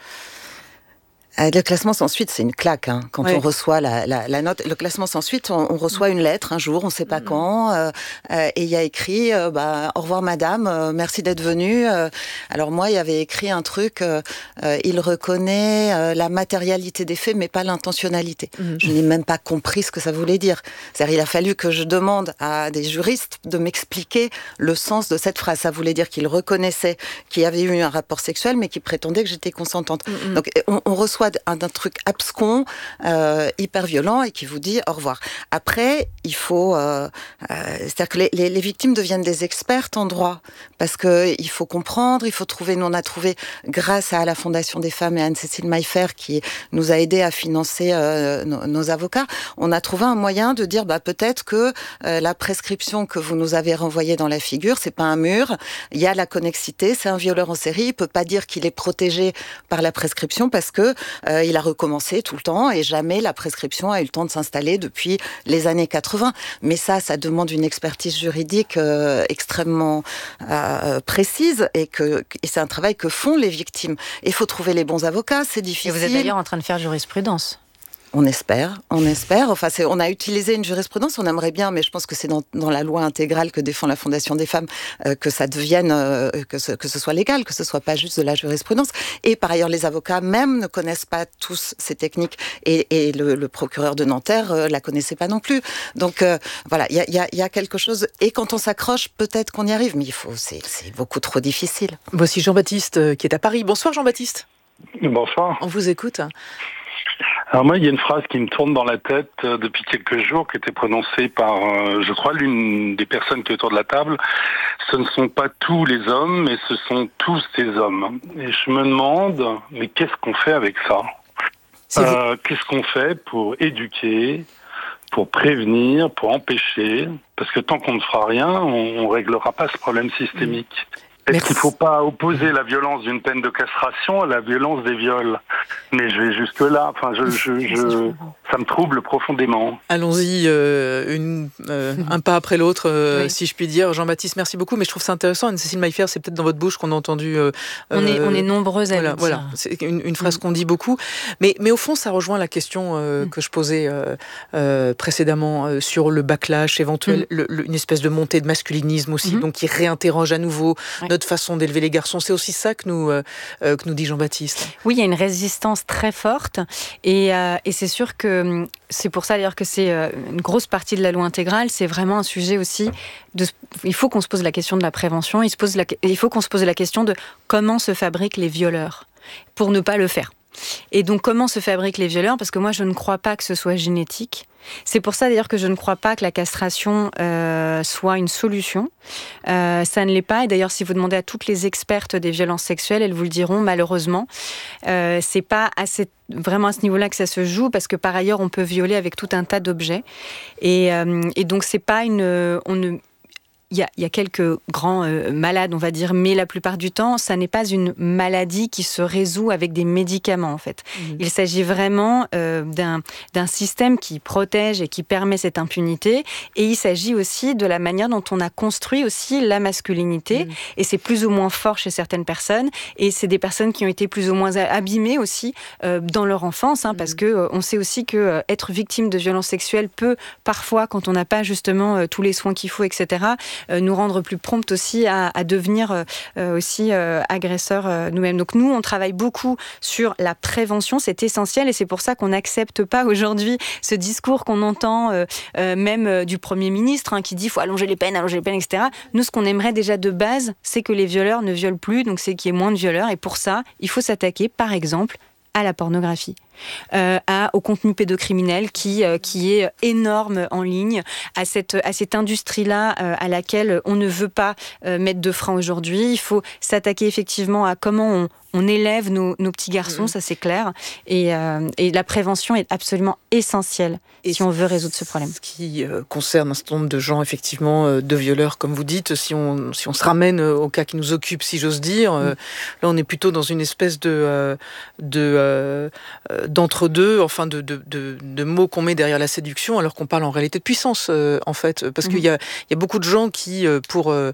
Le classement sans suite, c'est une claque. Hein. Quand ouais. on reçoit la, la, la note, le classement sans suite, on, on reçoit une lettre un jour, on ne sait pas mmh. quand, euh, euh, et il y a écrit euh, bah, « Au revoir madame, euh, merci d'être venue euh, ». Alors moi, il y avait écrit un truc, euh, euh, il reconnaît euh, la matérialité des faits, mais pas l'intentionnalité. Mmh. Je n'ai même pas compris ce que ça voulait dire. C'est-à-dire, il a fallu que je demande à des juristes de m'expliquer le sens de cette phrase. Ça voulait dire qu'il reconnaissait qu'il y avait eu un rapport sexuel, mais qu'il prétendait que j'étais consentante. Mmh. Donc, on, on reçoit soit un, d'un truc abscon, euh, hyper violent et qui vous dit au revoir. Après, il faut, euh, euh, c'est-à-dire que les, les, les victimes deviennent des expertes en droit parce que il faut comprendre, il faut trouver. Nous on a trouvé grâce à la Fondation des femmes et Anne-Cécile Maillefer qui nous a aidé à financer euh, nos, nos avocats. On a trouvé un moyen de dire bah peut-être que euh, la prescription que vous nous avez renvoyée dans la figure, c'est pas un mur. Il y a la connexité, c'est un violeur en série. Il peut pas dire qu'il est protégé par la prescription parce que euh, il a recommencé tout le temps et jamais la prescription a eu le temps de s'installer depuis les années quatre-vingts. Mais ça, ça demande une expertise juridique euh, extrêmement euh, précise et que et c'est un travail que font les victimes. Il faut trouver les bons avocats, c'est difficile. Et vous êtes d'ailleurs en train de faire jurisprudence. On espère, on espère. Enfin, c'est, on a utilisé une jurisprudence, on aimerait bien, mais je pense que c'est dans, dans la loi intégrale que défend la Fondation des femmes euh, que ça devienne, euh, que, ce, que ce soit légal, que ce soit pas juste de la jurisprudence. Et par ailleurs, les avocats même ne connaissent pas tous ces techniques, et, et le, le procureur de Nanterre euh, la connaissait pas non plus. Donc euh, voilà, il y a, y, a, y a quelque chose. Et quand on s'accroche, peut-être qu'on y arrive, mais il faut, c'est, c'est beaucoup trop difficile. Voici Jean-Baptiste euh, qui est à Paris. Bonsoir Jean-Baptiste. Bonsoir. On vous écoute. Alors moi, il y a une phrase qui me tourne dans la tête euh, depuis quelques jours, qui était prononcée par, euh, je crois, l'une des personnes qui est autour de la table. Ce ne sont pas tous les hommes, mais ce sont tous ces hommes. Et je me demande, mais qu'est-ce qu'on fait avec ça ? euh, Qu'est-ce qu'on fait pour éduquer, pour prévenir, pour empêcher ? Parce que tant qu'on ne fera rien, on ne réglera pas ce problème systémique. Est-ce Merci. qu'il ne faut pas opposer la violence d'une peine de castration à la violence des viols ? Mais je vais jusque-là. Enfin, je, je, je, ça me trouble profondément. Allons-y, euh, une, euh, un pas après l'autre, euh, oui. si je puis dire. Jean-Baptiste, merci beaucoup. Mais je trouve ça intéressant. Anne-Cécile Maillefer, c'est peut-être dans votre bouche qu'on a entendu. Euh, on, est, on est nombreuses à voilà, le dire. Voilà, c'est une, une phrase mmh. qu'on dit beaucoup. Mais, mais au fond, ça rejoint la question euh, mmh. que je posais euh, euh, précédemment euh, sur le backlash éventuel, mmh. le, le, une espèce de montée de masculinisme aussi, mmh. donc qui réinterroge à nouveau ouais. notre façon d'élever les garçons. C'est aussi ça que nous, euh, que nous dit Jean-Baptiste. Oui, il y a une résistance très forte et, euh, et c'est sûr que c'est pour ça d'ailleurs que c'est une grosse partie de la loi intégrale. C'est vraiment un sujet aussi de, il faut qu'on se pose la question de la prévention, il, se pose la, il faut qu'on se pose la question de comment se fabriquent les violeurs pour ne pas le faire. Et donc comment se fabriquent les violeurs ? Parce que moi je ne crois pas que ce soit génétique. C'est pour ça d'ailleurs que je ne crois pas que la castration euh, soit une solution. Euh, ça ne l'est pas. Et d'ailleurs, si vous demandez à toutes les expertes des violences sexuelles, elles vous le diront. Malheureusement, euh, c'est pas assez vraiment à ce niveau-là que ça se joue, parce que par ailleurs, on peut violer avec tout un tas d'objets. Et, euh, et donc, c'est pas une, on ne Il y, a, il y a quelques grands euh, malades, on va dire, mais la plupart du temps, ça n'est pas une maladie qui se résout avec des médicaments, en fait. Mmh. Il s'agit vraiment euh, d'un, d'un système qui protège et qui permet cette impunité. Et il s'agit aussi de la manière dont on a construit aussi la masculinité. Mmh. Et c'est plus ou moins fort chez certaines personnes. Et c'est des personnes qui ont été plus ou moins abîmées aussi euh, dans leur enfance, hein, mmh. parce que euh, on sait aussi que euh, être victime de violences sexuelles peut parfois, quand on n'a pas justement euh, tous les soins qu'il faut, et cetera, Euh, nous rendre plus promptes aussi à, à devenir euh, aussi euh, agresseurs euh, nous-mêmes. Donc nous, on travaille beaucoup sur la prévention, c'est essentiel et c'est pour ça qu'on n'accepte pas aujourd'hui ce discours qu'on entend euh, euh, même euh, du Premier ministre hein, qui dit qu'il faut allonger les peines, allonger les peines, et cetera. Nous, ce qu'on aimerait déjà de base, c'est que les violeurs ne violent plus, donc c'est qu'il y ait moins de violeurs et pour ça, il faut s'attaquer, par exemple, à la pornographie. Euh, à, au contenu pédocriminel qui, euh, qui est énorme en ligne, à cette, à cette industrie-là euh, à laquelle on ne veut pas euh, mettre de frein aujourd'hui. Il faut s'attaquer effectivement à comment on, on élève nos, nos petits garçons, mmh. ça c'est clair. Et, euh, et la prévention est absolument essentielle et si on veut résoudre ce problème. Ce qui euh, concerne un certain nombre de gens, effectivement, euh, de violeurs, comme vous dites, si on, si on se ramène euh, au cas qui nous occupe, si j'ose dire, euh, mmh. là on est plutôt dans une espèce de... Euh, de euh, d'entre-deux, enfin de, de, de, de mots qu'on met derrière la séduction, alors qu'on parle en réalité de puissance, euh, en fait. Parce mmh. qu'il y a, il y a beaucoup de gens qui, euh, pour euh,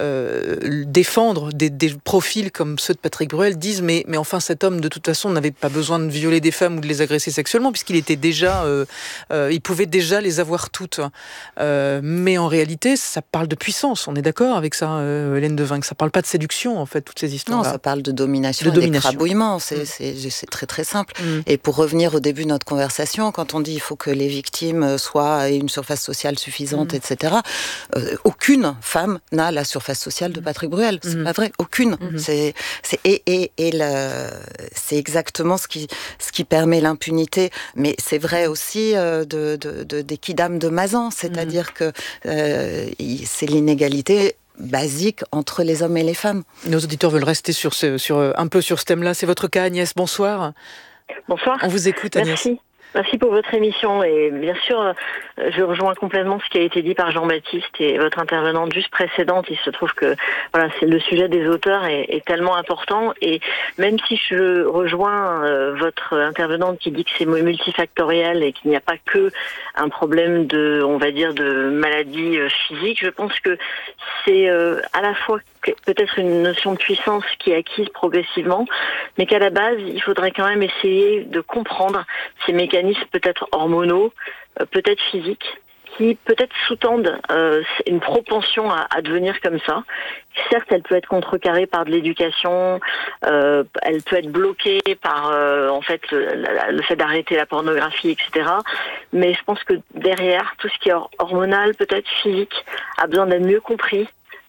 euh, défendre des, des profils comme ceux de Patrick Bruel, disent mais, mais enfin cet homme, de toute façon, n'avait pas besoin de violer des femmes ou de les agresser sexuellement, puisqu'il était déjà... Euh, euh, il pouvait déjà les avoir toutes. Euh, mais en réalité, ça parle de puissance, on est d'accord avec ça, euh, Hélène Devin, que ça parle pas de séduction, en fait, toutes ces histoires-là. Non, ça parle de domination de et domination. d'écrabouillement, c'est, mmh. c'est, c'est très très simple. Mmh. Et pour revenir au début de notre conversation, quand on dit il faut que les victimes soient aient une surface sociale suffisante, mmh. et cetera, euh, aucune femme n'a la surface sociale de Patrick Bruel. C'est mmh. pas vrai, aucune. Mmh. C'est, c'est, et et, et le, c'est exactement ce qui, ce qui permet l'impunité. Mais c'est vrai aussi euh, de, de, de, des kidams de Mazan, c'est-à-dire mmh. que euh, c'est l'inégalité basique entre les hommes et les femmes. Nos auditeurs veulent rester sur ce, sur, un peu sur ce thème-là. C'est votre cas, Agnès. Bonsoir. Bonsoir. On vous écoute, Agnès. Merci. Merci pour votre émission et bien sûr, je rejoins complètement ce qui a été dit par Jean-Baptiste et votre intervenante juste précédente. Il se trouve que voilà, c'est le sujet des auteurs est, est tellement important et même si je rejoins euh, votre intervenante qui dit que c'est multifactoriel et qu'il n'y a pas que un problème de, on va dire, de maladie euh, physique, je pense que c'est euh, à la fois peut-être une notion de puissance qui est acquise progressivement, mais qu'à la base, il faudrait quand même essayer de comprendre ces mécanismes peut-être hormonaux, euh, peut-être physiques, qui peut-être sous-tendent euh, une propension à, à devenir comme ça. Certes, elle peut être contrecarrée par de l'éducation, euh, elle peut être bloquée par euh, en fait le, le fait d'arrêter la pornographie, et cetera. Mais je pense que derrière, tout ce qui est hormonal, peut-être physique, a besoin d'être mieux compris.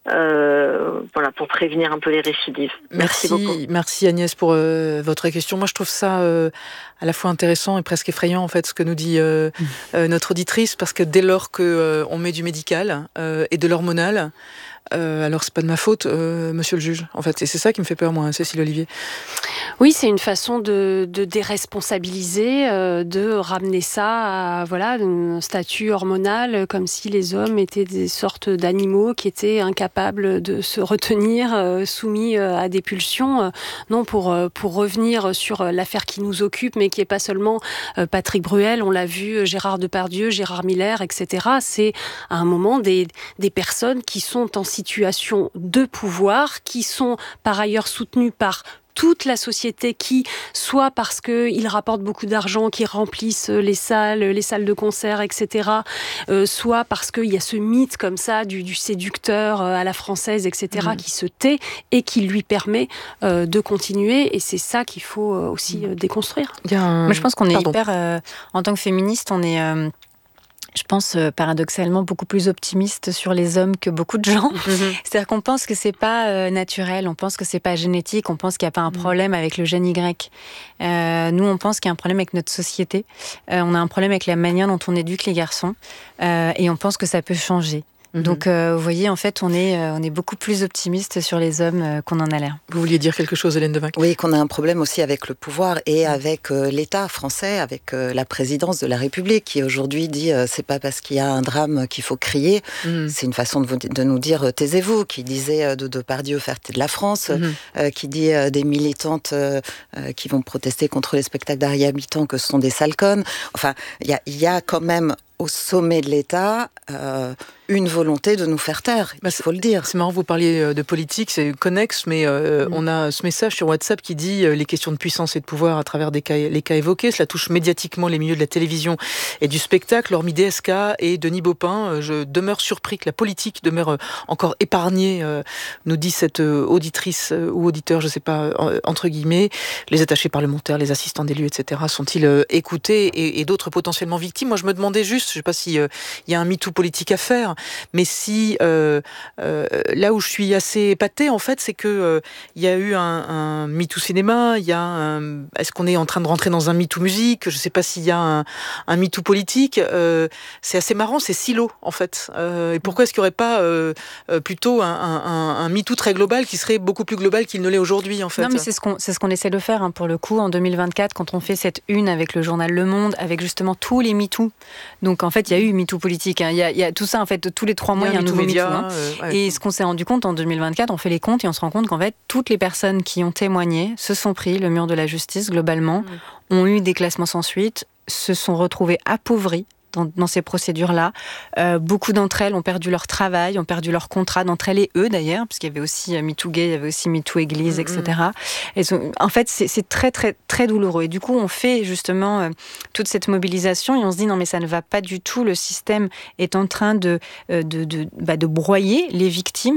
Euh, voilà, pour prévenir un peu les récidives. Merci, merci beaucoup. Merci Agnès pour euh, votre question. Moi, je trouve ça euh, à la fois intéressant et presque effrayant, en fait, ce que nous dit euh, mmh. euh, notre auditrice, parce que dès lors qu'on euh, met du médical euh, et de l'hormonal, Euh, alors c'est pas de ma faute, euh, monsieur le juge, en fait. Et c'est ça qui me fait peur, moi, Cécile Olivier. Oui, c'est une façon de, de déresponsabiliser, euh, de ramener ça à voilà, un statut hormonal, comme si les hommes étaient des sortes d'animaux qui étaient incapables de se retenir, euh, soumis euh, à des pulsions. Euh, non, pour, euh, pour revenir sur l'affaire qui nous occupe, mais qui n'est pas seulement euh, Patrick Bruel, on l'a vu, Gérard Depardieu, Gérard Miller, et cetera. C'est à un moment des, des personnes qui sont en situation de pouvoir, qui sont par ailleurs soutenues par toute la société, qui, soit parce qu'ils rapportent beaucoup d'argent, qui remplissent les salles, les salles de concert, et cetera, euh, soit parce qu'il y a ce mythe comme ça du, du séducteur à la française, et cetera, mmh. qui se tait et qui lui permet euh, de continuer. Et c'est ça qu'il faut aussi euh, déconstruire. Un... Moi, je pense qu'on est Pardon. hyper... Euh, en tant que féministe, on est... Euh, je pense euh, paradoxalement beaucoup plus optimiste sur les hommes que beaucoup de gens. Mm-hmm. C'est-à-dire qu'on pense que c'est pas euh, naturel, on pense que c'est pas génétique, on pense qu'il n'y a pas un problème mm. avec le gène Y. Euh, nous, on pense qu'il y a un problème avec notre société. Euh, on a un problème avec la manière dont on éduque les garçons, euh, et on pense que ça peut changer. Donc, euh, vous voyez, en fait, on est, euh, on est beaucoup plus optimiste sur les hommes euh, qu'on en a l'air. Vous vouliez dire quelque chose, Hélène Devac ? Oui, qu'on a un problème aussi avec le pouvoir et avec euh, l'État français, avec euh, la présidence de la République, qui aujourd'hui dit euh, c'est pas parce qu'il y a un drame qu'il faut crier. Mmh. C'est une façon de, vous, de nous dire euh, taisez-vous, qui disait euh, de Depardieu fierté de la France, mmh. euh, qui dit euh, des militantes euh, euh, qui vont protester contre les spectacles d'Harry Habitant que ce sont des sales connes. Enfin, il y a, y a quand même au sommet de l'État euh, une volonté de nous faire taire, il faut le dire. C'est marrant, vous parliez de politique, c'est connexe, mais euh, mmh. on a ce message sur WhatsApp qui dit euh, les questions de puissance et de pouvoir à travers des cas, les cas évoqués. Cela touche médiatiquement les milieux de la télévision et du spectacle. Hormis D S K et Denis Baupin, euh, je demeure surpris que la politique demeure euh, encore épargnée, euh, nous dit cette euh, auditrice euh, ou auditeur, je ne sais pas, euh, entre guillemets. Les attachés parlementaires, les assistants d'élus, et cetera sont-ils euh, écoutés et, et d'autres potentiellement victimes ? Moi, je me demandais juste, je ne sais pas s'il euh, y a un MeToo politique à faire, mais si euh, euh, là où je suis assez épatée, en fait, c'est que euh, il y a eu un, un MeToo cinéma, il y a un, est-ce qu'on est en train de rentrer dans un MeToo musique ? Je ne sais pas s'il y a un, un MeToo politique. Euh, c'est assez marrant, c'est silo en fait. Euh, et pourquoi est-ce qu'il n'y aurait pas euh, plutôt un, un, un MeToo très global qui serait beaucoup plus global qu'il ne l'est aujourd'hui en fait ? Non, mais c'est ce qu'on c'est ce qu'on essaie de faire hein, pour le coup en deux mille vingt-quatre quand on fait cette une avec le journal Le Monde, avec justement tous les MeToo. Donc en fait, il y a eu MeToo politique. Hein. Il y a, il y a tout ça en fait tous les trois mois, il y a un, il y a un nouveau média, MeToo. Hein. Euh, ouais. Et ce qu'on s'est rendu compte en deux mille vingt-quatre, on fait les comptes et on se rend compte qu'en fait, toutes les personnes qui ont témoigné se sont pris le mur de la justice globalement, mmh. ont eu des classements sans suite, se sont retrouvées appauvries dans, dans ces procédures-là. Euh, beaucoup d'entre elles ont perdu leur travail, ont perdu leur contrat, d'entre elles et eux d'ailleurs, parce qu'il y avait aussi MeToo Gay, il y avait aussi MeToo Église, mmh. et cetera. Et sont, en fait, c'est, c'est très, très, très douloureux. Et du coup, on fait justement euh, toute cette mobilisation et on se dit non, mais ça ne va pas du tout. Le système est en train de, euh, de, de, bah, de broyer les victimes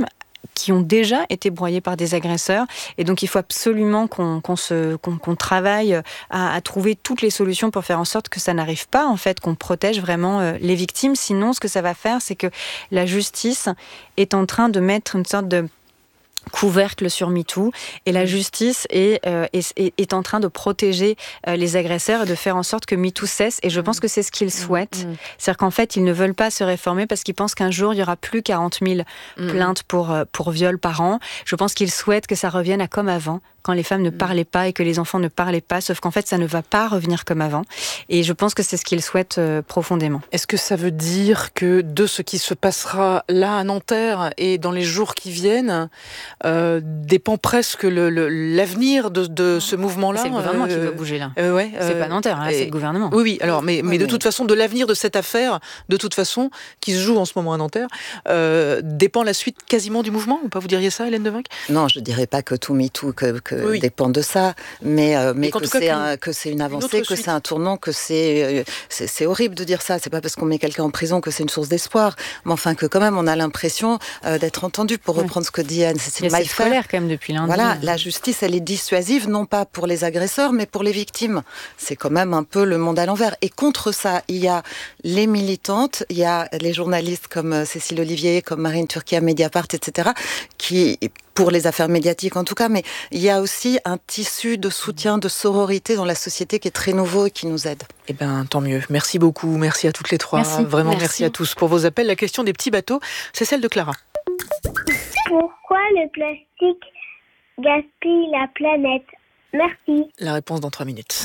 qui ont déjà été broyés par des agresseurs. Et donc, il faut absolument qu'on, qu'on, se, qu'on, qu'on travaille à, à trouver toutes les solutions pour faire en sorte que ça n'arrive pas, en fait, qu'on protège vraiment euh, les victimes. Sinon, ce que ça va faire, c'est que la justice est en train de mettre une sorte de couvercle sur MeToo et la justice est, euh, est, est en train de protéger euh, les agresseurs et de faire en sorte que MeToo cesse, et je pense que c'est ce qu'ils souhaitent. Mmh. C'est-à-dire qu'en fait, ils ne veulent pas se réformer parce qu'ils pensent qu'un jour, il y aura plus quarante mille mmh. plaintes pour, pour viol par an. Je pense qu'ils souhaitent que ça revienne à comme avant, quand les femmes ne parlaient pas et que les enfants ne parlaient pas, sauf qu'en fait, ça ne va pas revenir comme avant. Et je pense que c'est ce qu'ils souhaitent euh, profondément. Est-ce que ça veut dire que de ce qui se passera là à Nanterre et dans les jours qui viennent, euh, dépend presque le, le, l'avenir de, de ce mouvement-là? C'est le gouvernement euh, qui doit bouger là. Euh, ouais, c'est euh, pas Nanterre, là, et... c'est le gouvernement. Oui, oui. Alors, mais, mais oui, de mais... toute façon, de l'avenir de cette affaire, de toute façon, qui se joue en ce moment à Nanterre, euh, dépend la suite quasiment du mouvement, ou pas? Vous diriez ça, Hélène Devinck? Non, je dirais pas que tout MeToo que, que oui. dépend de ça, mais, euh, mais, mais que, c'est cas, un, que c'est une avancée, une que c'est un tournant, que c'est, c'est, c'est horrible de dire ça. C'est pas parce qu'on met quelqu'un en prison que c'est une source d'espoir, mais enfin que quand même on a l'impression euh, d'être entendu, pour reprendre ouais. ce que dit Anne-Cécile Maillefert. C'est scolaire quand même depuis lundi. Voilà, la justice, elle est dissuasive, non pas pour les agresseurs, mais pour les victimes. C'est quand même un peu le monde à l'envers. Et contre ça, il y a les militantes, il y a les journalistes comme Cécile Olivier, comme Marine Turki à Mediapart, et cetera, qui, pour les affaires médiatiques en tout cas, mais il y a aussi un tissu de soutien, de sororité dans la société qui est très nouveau et qui nous aide. Eh bien, tant mieux. Merci beaucoup. Merci à toutes les trois. Merci. Vraiment, merci. merci à tous pour vos appels. La question des petits bateaux, c'est celle de Clara. Pourquoi le plastique gaspille la planète? Merci. La réponse dans trois minutes.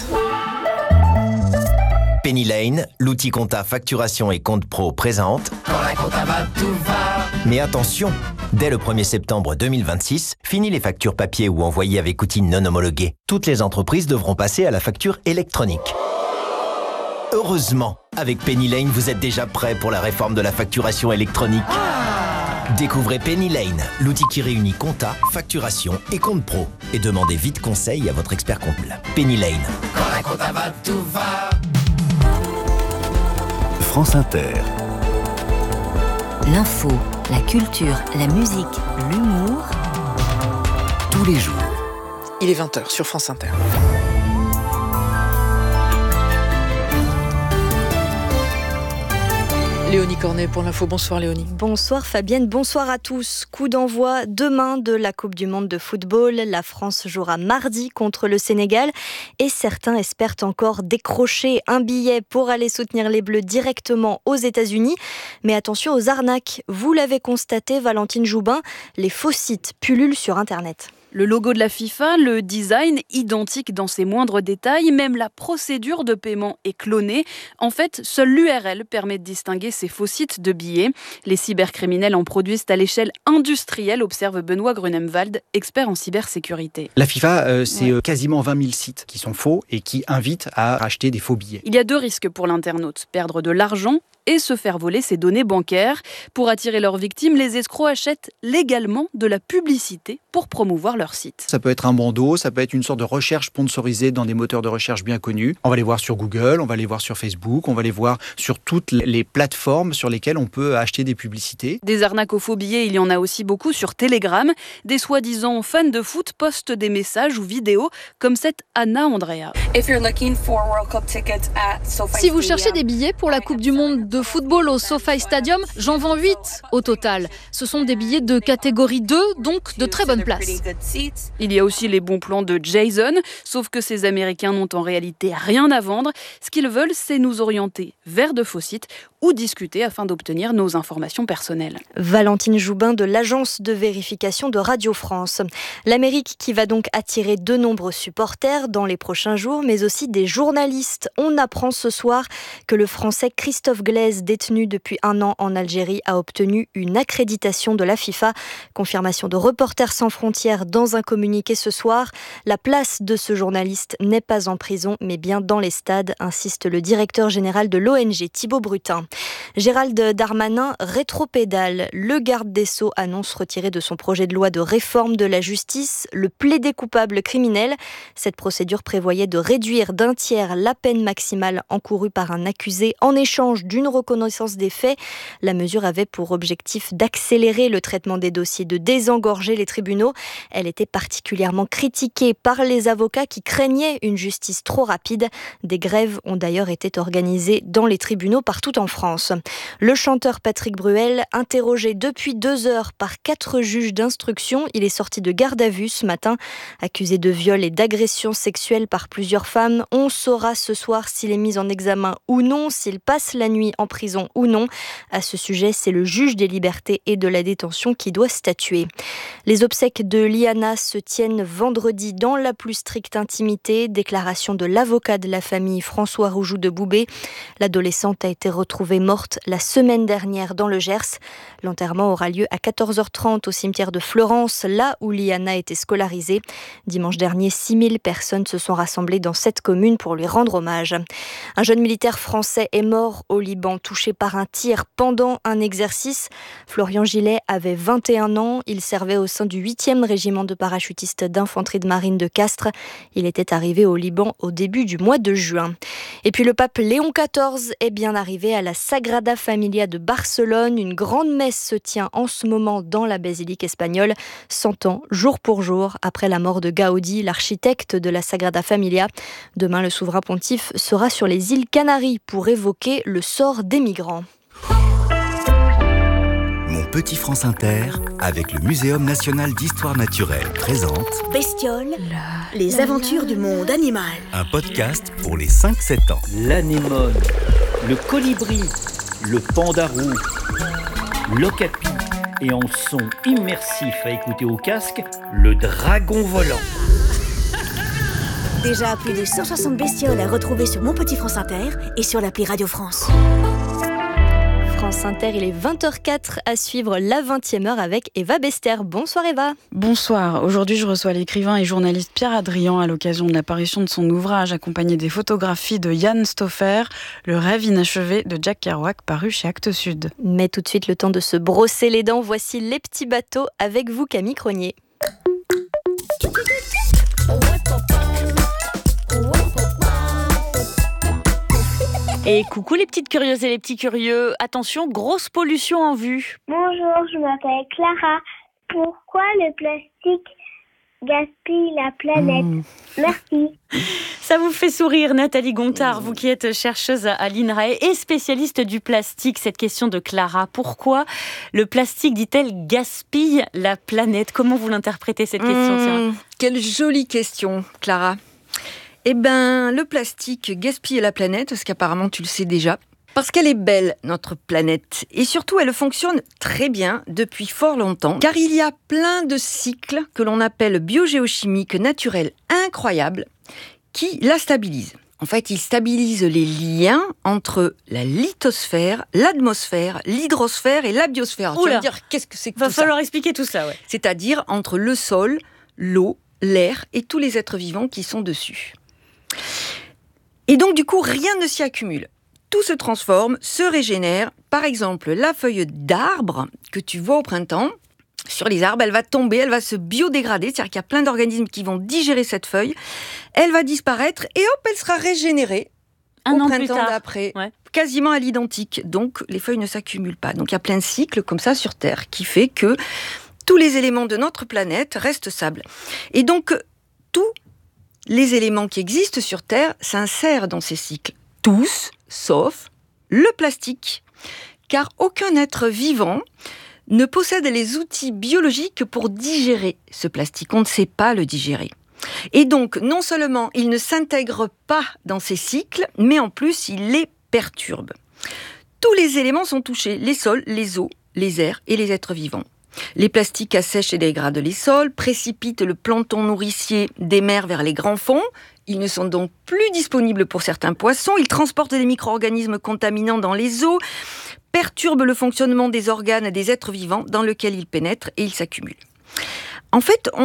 Penny Lane, l'outil compta facturation et compte pro présente. Quand la compta va, tout va. Mais attention, dès le premier septembre deux mille vingt-six, fini les factures papier ou envoyées avec outils non homologués. Toutes les entreprises devront passer à la facture électronique. Heureusement, avec Penny Lane, vous êtes déjà prêt pour la réforme de la facturation électronique. Découvrez Penny Lane, l'outil qui réunit compta, facturation et compte pro. Et demandez vite conseil à votre expert comptable. Penny Lane. Quand la compta va, tout va. France Inter. L'info, la culture, la musique, l'humour. Tous les jours. Il est vingt heures sur France Inter. Léonie Cornet pour l'info. Bonsoir Léonie. Bonsoir Fabienne, bonsoir à tous. Coup d'envoi demain de la Coupe du Monde de football. La France jouera mardi contre le Sénégal et certains espèrent encore décrocher un billet pour aller soutenir les Bleus directement aux États-Unis. Mais attention aux arnaques. Vous l'avez constaté, Valentine Joubin, les faux sites pullulent sur Internet. Le logo de la FIFA, le design identique dans ses moindres détails, même la procédure de paiement est clonée. En fait, seule l'U R L permet de distinguer ces faux sites de billets. Les cybercriminels en produisent à l'échelle industrielle, observe Benoît Grunemwald, expert en cybersécurité. La FIFA, euh, c'est ouais. quasiment vingt mille sites qui sont faux et qui invitent à acheter des faux billets. Il y a deux risques pour l'internaute, perdre de l'argent et se faire voler ses données bancaires. Pour attirer leurs victimes, les escrocs achètent légalement de la publicité pour promouvoir leur site. Ça peut être un bandeau, ça peut être une sorte de recherche sponsorisée dans des moteurs de recherche bien connus. On va les voir sur Google, on va les voir sur Facebook, on va les voir sur toutes les plateformes sur lesquelles on peut acheter des publicités. Des arnaques aux faux billets, il y en a aussi beaucoup sur Telegram. Des soi-disant fans de foot postent des messages ou vidéos comme cette Anna Andrea. Si vous cherchez des billets pour la Coupe du Monde de football au SoFi Stadium, j'en vends huit au total. Ce sont des billets de catégorie deux, donc de très bonne place. Il y a aussi les bons plans de Jason, sauf que ces Américains n'ont en réalité rien à vendre. Ce qu'ils veulent, c'est nous orienter vers de faux sites ou discuter afin d'obtenir nos informations personnelles. Valentine Joubin de l'agence de vérification de Radio France. L'Amérique qui va donc attirer de nombreux supporters dans les prochains jours, mais aussi des journalistes. On apprend ce soir que le Français Christophe Glaise, détenu depuis un an en Algérie, a obtenu une accréditation de la FIFA. Confirmation de Reporters sans frontières dans Dans un communiqué ce soir, la place de ce journaliste n'est pas en prison, mais bien dans les stades, insiste le directeur général de l'O N G, Thibaut Brutin. Gérald Darmanin rétropédale. Le garde des Sceaux annonce retirer de son projet de loi de réforme de la justice le plaidé coupable criminel. Cette procédure prévoyait de réduire d'un tiers la peine maximale encourue par un accusé en échange d'une reconnaissance des faits. La mesure avait pour objectif d'accélérer le traitement des dossiers, de désengorger les tribunaux. Elle était particulièrement critiquée par les avocats qui craignaient une justice trop rapide. Des grèves ont d'ailleurs été organisées dans les tribunaux partout en France. Le chanteur Patrick Bruel, interrogé depuis deux heures par quatre juges d'instruction, il est sorti de garde à vue ce matin. Accusé de viol et d'agression sexuelle par plusieurs femmes, on saura ce soir s'il est mis en examen ou non, s'il passe la nuit en prison ou non. À ce sujet, c'est le juge des libertés et de la détention qui doit statuer. Les obsèques de Liana se tiennent vendredi dans la plus stricte intimité. Déclaration de l'avocat de la famille François Roujoux de Boubé. L'adolescente a été retrouvée morte la semaine dernière dans le Gers. L'enterrement aura lieu à quatorze heures trente au cimetière de Fleurance, là où Liana était scolarisée. Dimanche dernier, six mille personnes se sont rassemblées dans cette commune pour lui rendre hommage. Un jeune militaire français est mort au Liban, touché par un tir pendant un exercice. Florian Gillet avait vingt et un ans. Il servait au sein du huitième régiment de parachutistes d'infanterie de marine de Castres. Il était arrivé au Liban au début du mois de juin. Et puis le pape Léon quatorze est bien arrivé à la Sagrada Familia de Barcelone. Une grande messe se tient en ce moment dans la basilique espagnole, cent ans, jour pour jour, après la mort de Gaudi, l'architecte de la Sagrada Familia. Demain, le souverain pontife sera sur les îles Canaries pour évoquer le sort des migrants. Mon petit France Inter, avec le Muséum national d'histoire naturelle, présente Bestioles, les aventures du monde animal. Un podcast pour les cinq sept ans. L'anémone, le colibri, le pandarou, l'okapi et en son immersif à écouter au casque, le dragon volant. Déjà plus de cent soixante bestioles à retrouver sur Mon Petit France Inter et sur l'appli Radio France. France Inter, il est vingt heures quatre à suivre la vingtième heure avec Eva Bester. Bonsoir Eva. Bonsoir. Aujourd'hui, je reçois l'écrivain et journaliste Pierre Adrian à l'occasion de l'apparition de son ouvrage accompagné des photographies de Yann Stauffer, Le rêve inachevé de Jack Kerouac, paru chez Actes Sud. Mais tout de suite, le temps de se brosser les dents. Voici Les Petits Bateaux avec vous, Camille Cronier. Et coucou les petites curieuses et les petits curieux, attention, grosse pollution en vue. Bonjour, je m'appelle Clara. Pourquoi le plastique gaspille la planète? mmh. Merci. Ça vous fait sourire, Nathalie Gontard, vous qui êtes chercheuse à l'I N R A E et spécialiste du plastique. Cette question de Clara, pourquoi le plastique, dit-elle, gaspille la planète? Comment vous l'interprétez cette question? mmh, Quelle jolie question, Clara. Eh ben, le plastique gaspille la planète, parce qu'apparemment tu le sais déjà, parce qu'elle est belle, notre planète. Et surtout, elle fonctionne très bien depuis fort longtemps, car il y a plein de cycles que l'on appelle biogéochimiques, naturels, incroyables, qui la stabilisent. En fait, ils stabilisent les liens entre la lithosphère, l'atmosphère, l'hydrosphère et la biosphère. Oula. Tu vas me dire, qu'est-ce que c'est que Va tout ça ? falloir expliquer tout ça, ouais. C'est-à-dire entre le sol, l'eau, l'air et tous les êtres vivants qui sont dessus. Et donc, du coup, rien ne s'y accumule. Tout se transforme, se régénère. Par exemple, la feuille d'arbre que tu vois au printemps, sur les arbres, elle va tomber, elle va se biodégrader, c'est-à-dire qu'il y a plein d'organismes qui vont digérer cette feuille. Elle va disparaître et hop, elle sera régénérée Un au an printemps plus tard. d'après. Ouais. Quasiment à l'identique. Donc, les feuilles ne s'accumulent pas. Donc, il y a plein de cycles comme ça sur Terre qui fait que tous les éléments de notre planète restent stables. Et donc, tous les éléments qui existent sur Terre s'insèrent dans ces cycles. Tous, sauf le plastique. Car aucun être vivant ne possède les outils biologiques pour digérer ce plastique. On ne sait pas le digérer. Et donc, non seulement il ne s'intègre pas dans ces cycles, mais en plus, il les perturbe. Tous les éléments sont touchés, les sols, les eaux, les airs et les êtres vivants. Les plastiques assèchent et dégradent les sols, précipitent le plancton nourricier des mers vers les grands fonds. Ils ne sont donc plus disponibles pour certains poissons. Ils transportent des micro-organismes contaminants dans les eaux, perturbent le fonctionnement des organes des êtres vivants dans lesquels ils pénètrent et ils s'accumulent. En fait, on a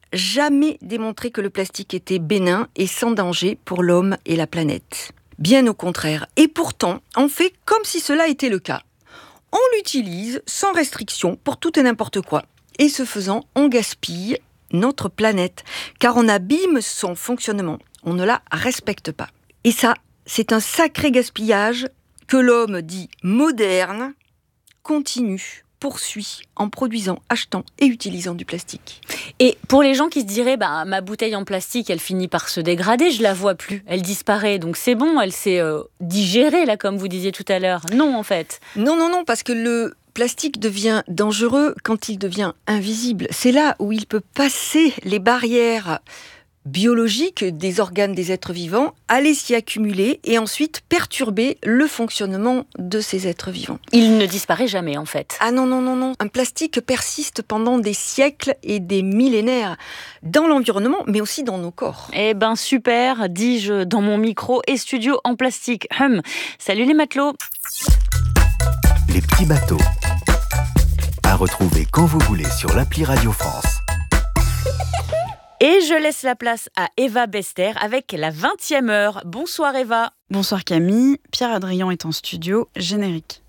jamais démontré que le plastique était bénin et sans danger pour l'homme et la planète. Bien au contraire. Et pourtant, on fait comme si cela était le cas. On l'utilise sans restriction pour tout et n'importe quoi. Et ce faisant, on gaspille notre planète, car on abîme son fonctionnement. On ne la respecte pas. Et ça, c'est un sacré gaspillage que l'homme dit moderne continue, poursuit en produisant, achetant et utilisant du plastique. Et pour les gens qui se diraient bah, ma bouteille en plastique, elle finit par se dégrader, je la vois plus, elle disparaît, donc c'est bon, elle s'est euh, digérée, là, comme vous disiez tout à l'heure. Non, en fait. Non, non, non, parce que le plastique devient dangereux quand il devient invisible. C'est là où il peut passer les barrières biologiques des organes des êtres vivants, aller s'y accumuler et ensuite perturber le fonctionnement de ces êtres vivants. Il ne disparaît jamais, en fait. Ah non, non, non, non. Un plastique persiste pendant des siècles et des millénaires dans l'environnement, mais aussi dans nos corps. Eh ben super, dis-je dans mon micro et studio en plastique. Hum. Salut les matelots. Les petits bateaux. À retrouver quand vous voulez sur l'appli Radio France. Et je laisse la place à Eva Bester avec la vingtième heure. Bonsoir Eva. Bonsoir Camille, Pierre Adrien est en studio, générique.